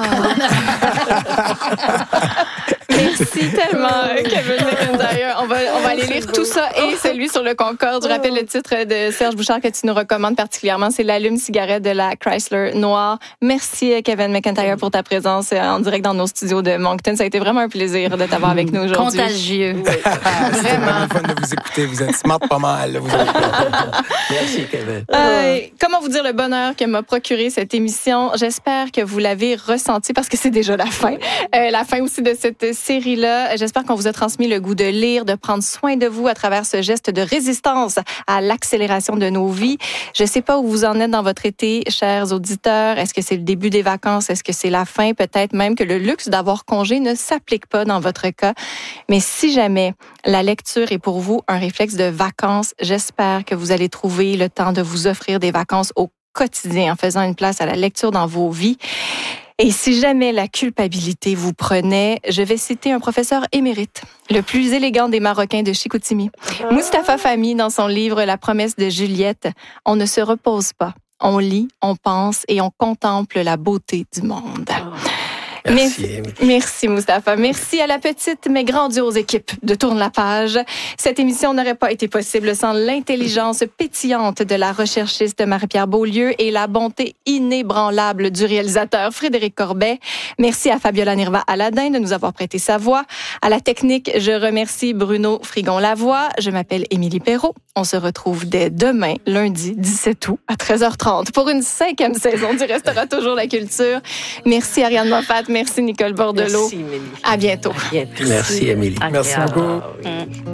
Merci tellement, Kevin McIntyre. On va, on va aller lire tout ça et celui sur le Concorde. Je rappelle le titre de Serge Bouchard que tu nous recommandes particulièrement. C'est L'allume-cigarette de la Chrysler noire. Merci, Kevin McIntyre, pour ta présence en direct dans nos studios de Moncton. Ça a été vraiment un plaisir de t'avoir avec nous aujourd'hui. Contagieux. Oui. C'était vraiment fun de vous écouter. Vous êtes smart pas mal. Vous êtes... Merci, Kevin. Euh, comment vous dire le bonheur que m'a procuré cette émission? J'espère que vous l'avez ressenti parce que c'est déjà la fin. Euh, la fin aussi de cette série-là. J'espère qu'on vous a transmis le goût de lire, de prendre soin de vous à travers ce geste de résistance à l'accélération de nos vies. Je ne sais pas où vous en êtes dans votre été, chers auditeurs. Est-ce que c'est le début des vacances? Est-ce que c'est la fin? Peut-être même que le luxe d'avoir congé ne s'applique pas dans votre cas. Mais si jamais la lecture est pour vous un réflexe de vacances, j'espère que vous allez trouver le temps de vous offrir des vacances au quotidien en faisant une place à la lecture dans vos vies. Et si jamais la culpabilité vous prenait, je vais citer un professeur émérite, le plus élégant des Marocains de Chicoutimi, Mustapha Fahmy, dans son livre La promesse de Juliette. On ne se repose pas, on lit, on pense et on contemple la beauté du monde. Merci. Merci, merci Mustapha. Merci à la petite mais grandiose équipe de Tourne la page. Cette émission n'aurait pas été possible sans l'intelligence pétillante de la recherchiste Marie-Pierre Beaulieu et la bonté inébranlable du réalisateur Frédéric Corbet. Merci à Fabiola Nirva-Aladin de nous avoir prêté sa voix. À la technique, je remercie Bruno Frigon-Lavoie. Je m'appelle Émilie Perrault. On se retrouve dès demain, lundi dix-sept août à treize heures trente pour une cinquième saison du Restera toujours la culture. Merci Ariane Moffat. Merci Nicole Bordelot. Merci, Émilie. À bientôt. À bientôt. Merci, Émilie. Merci beaucoup. Mm.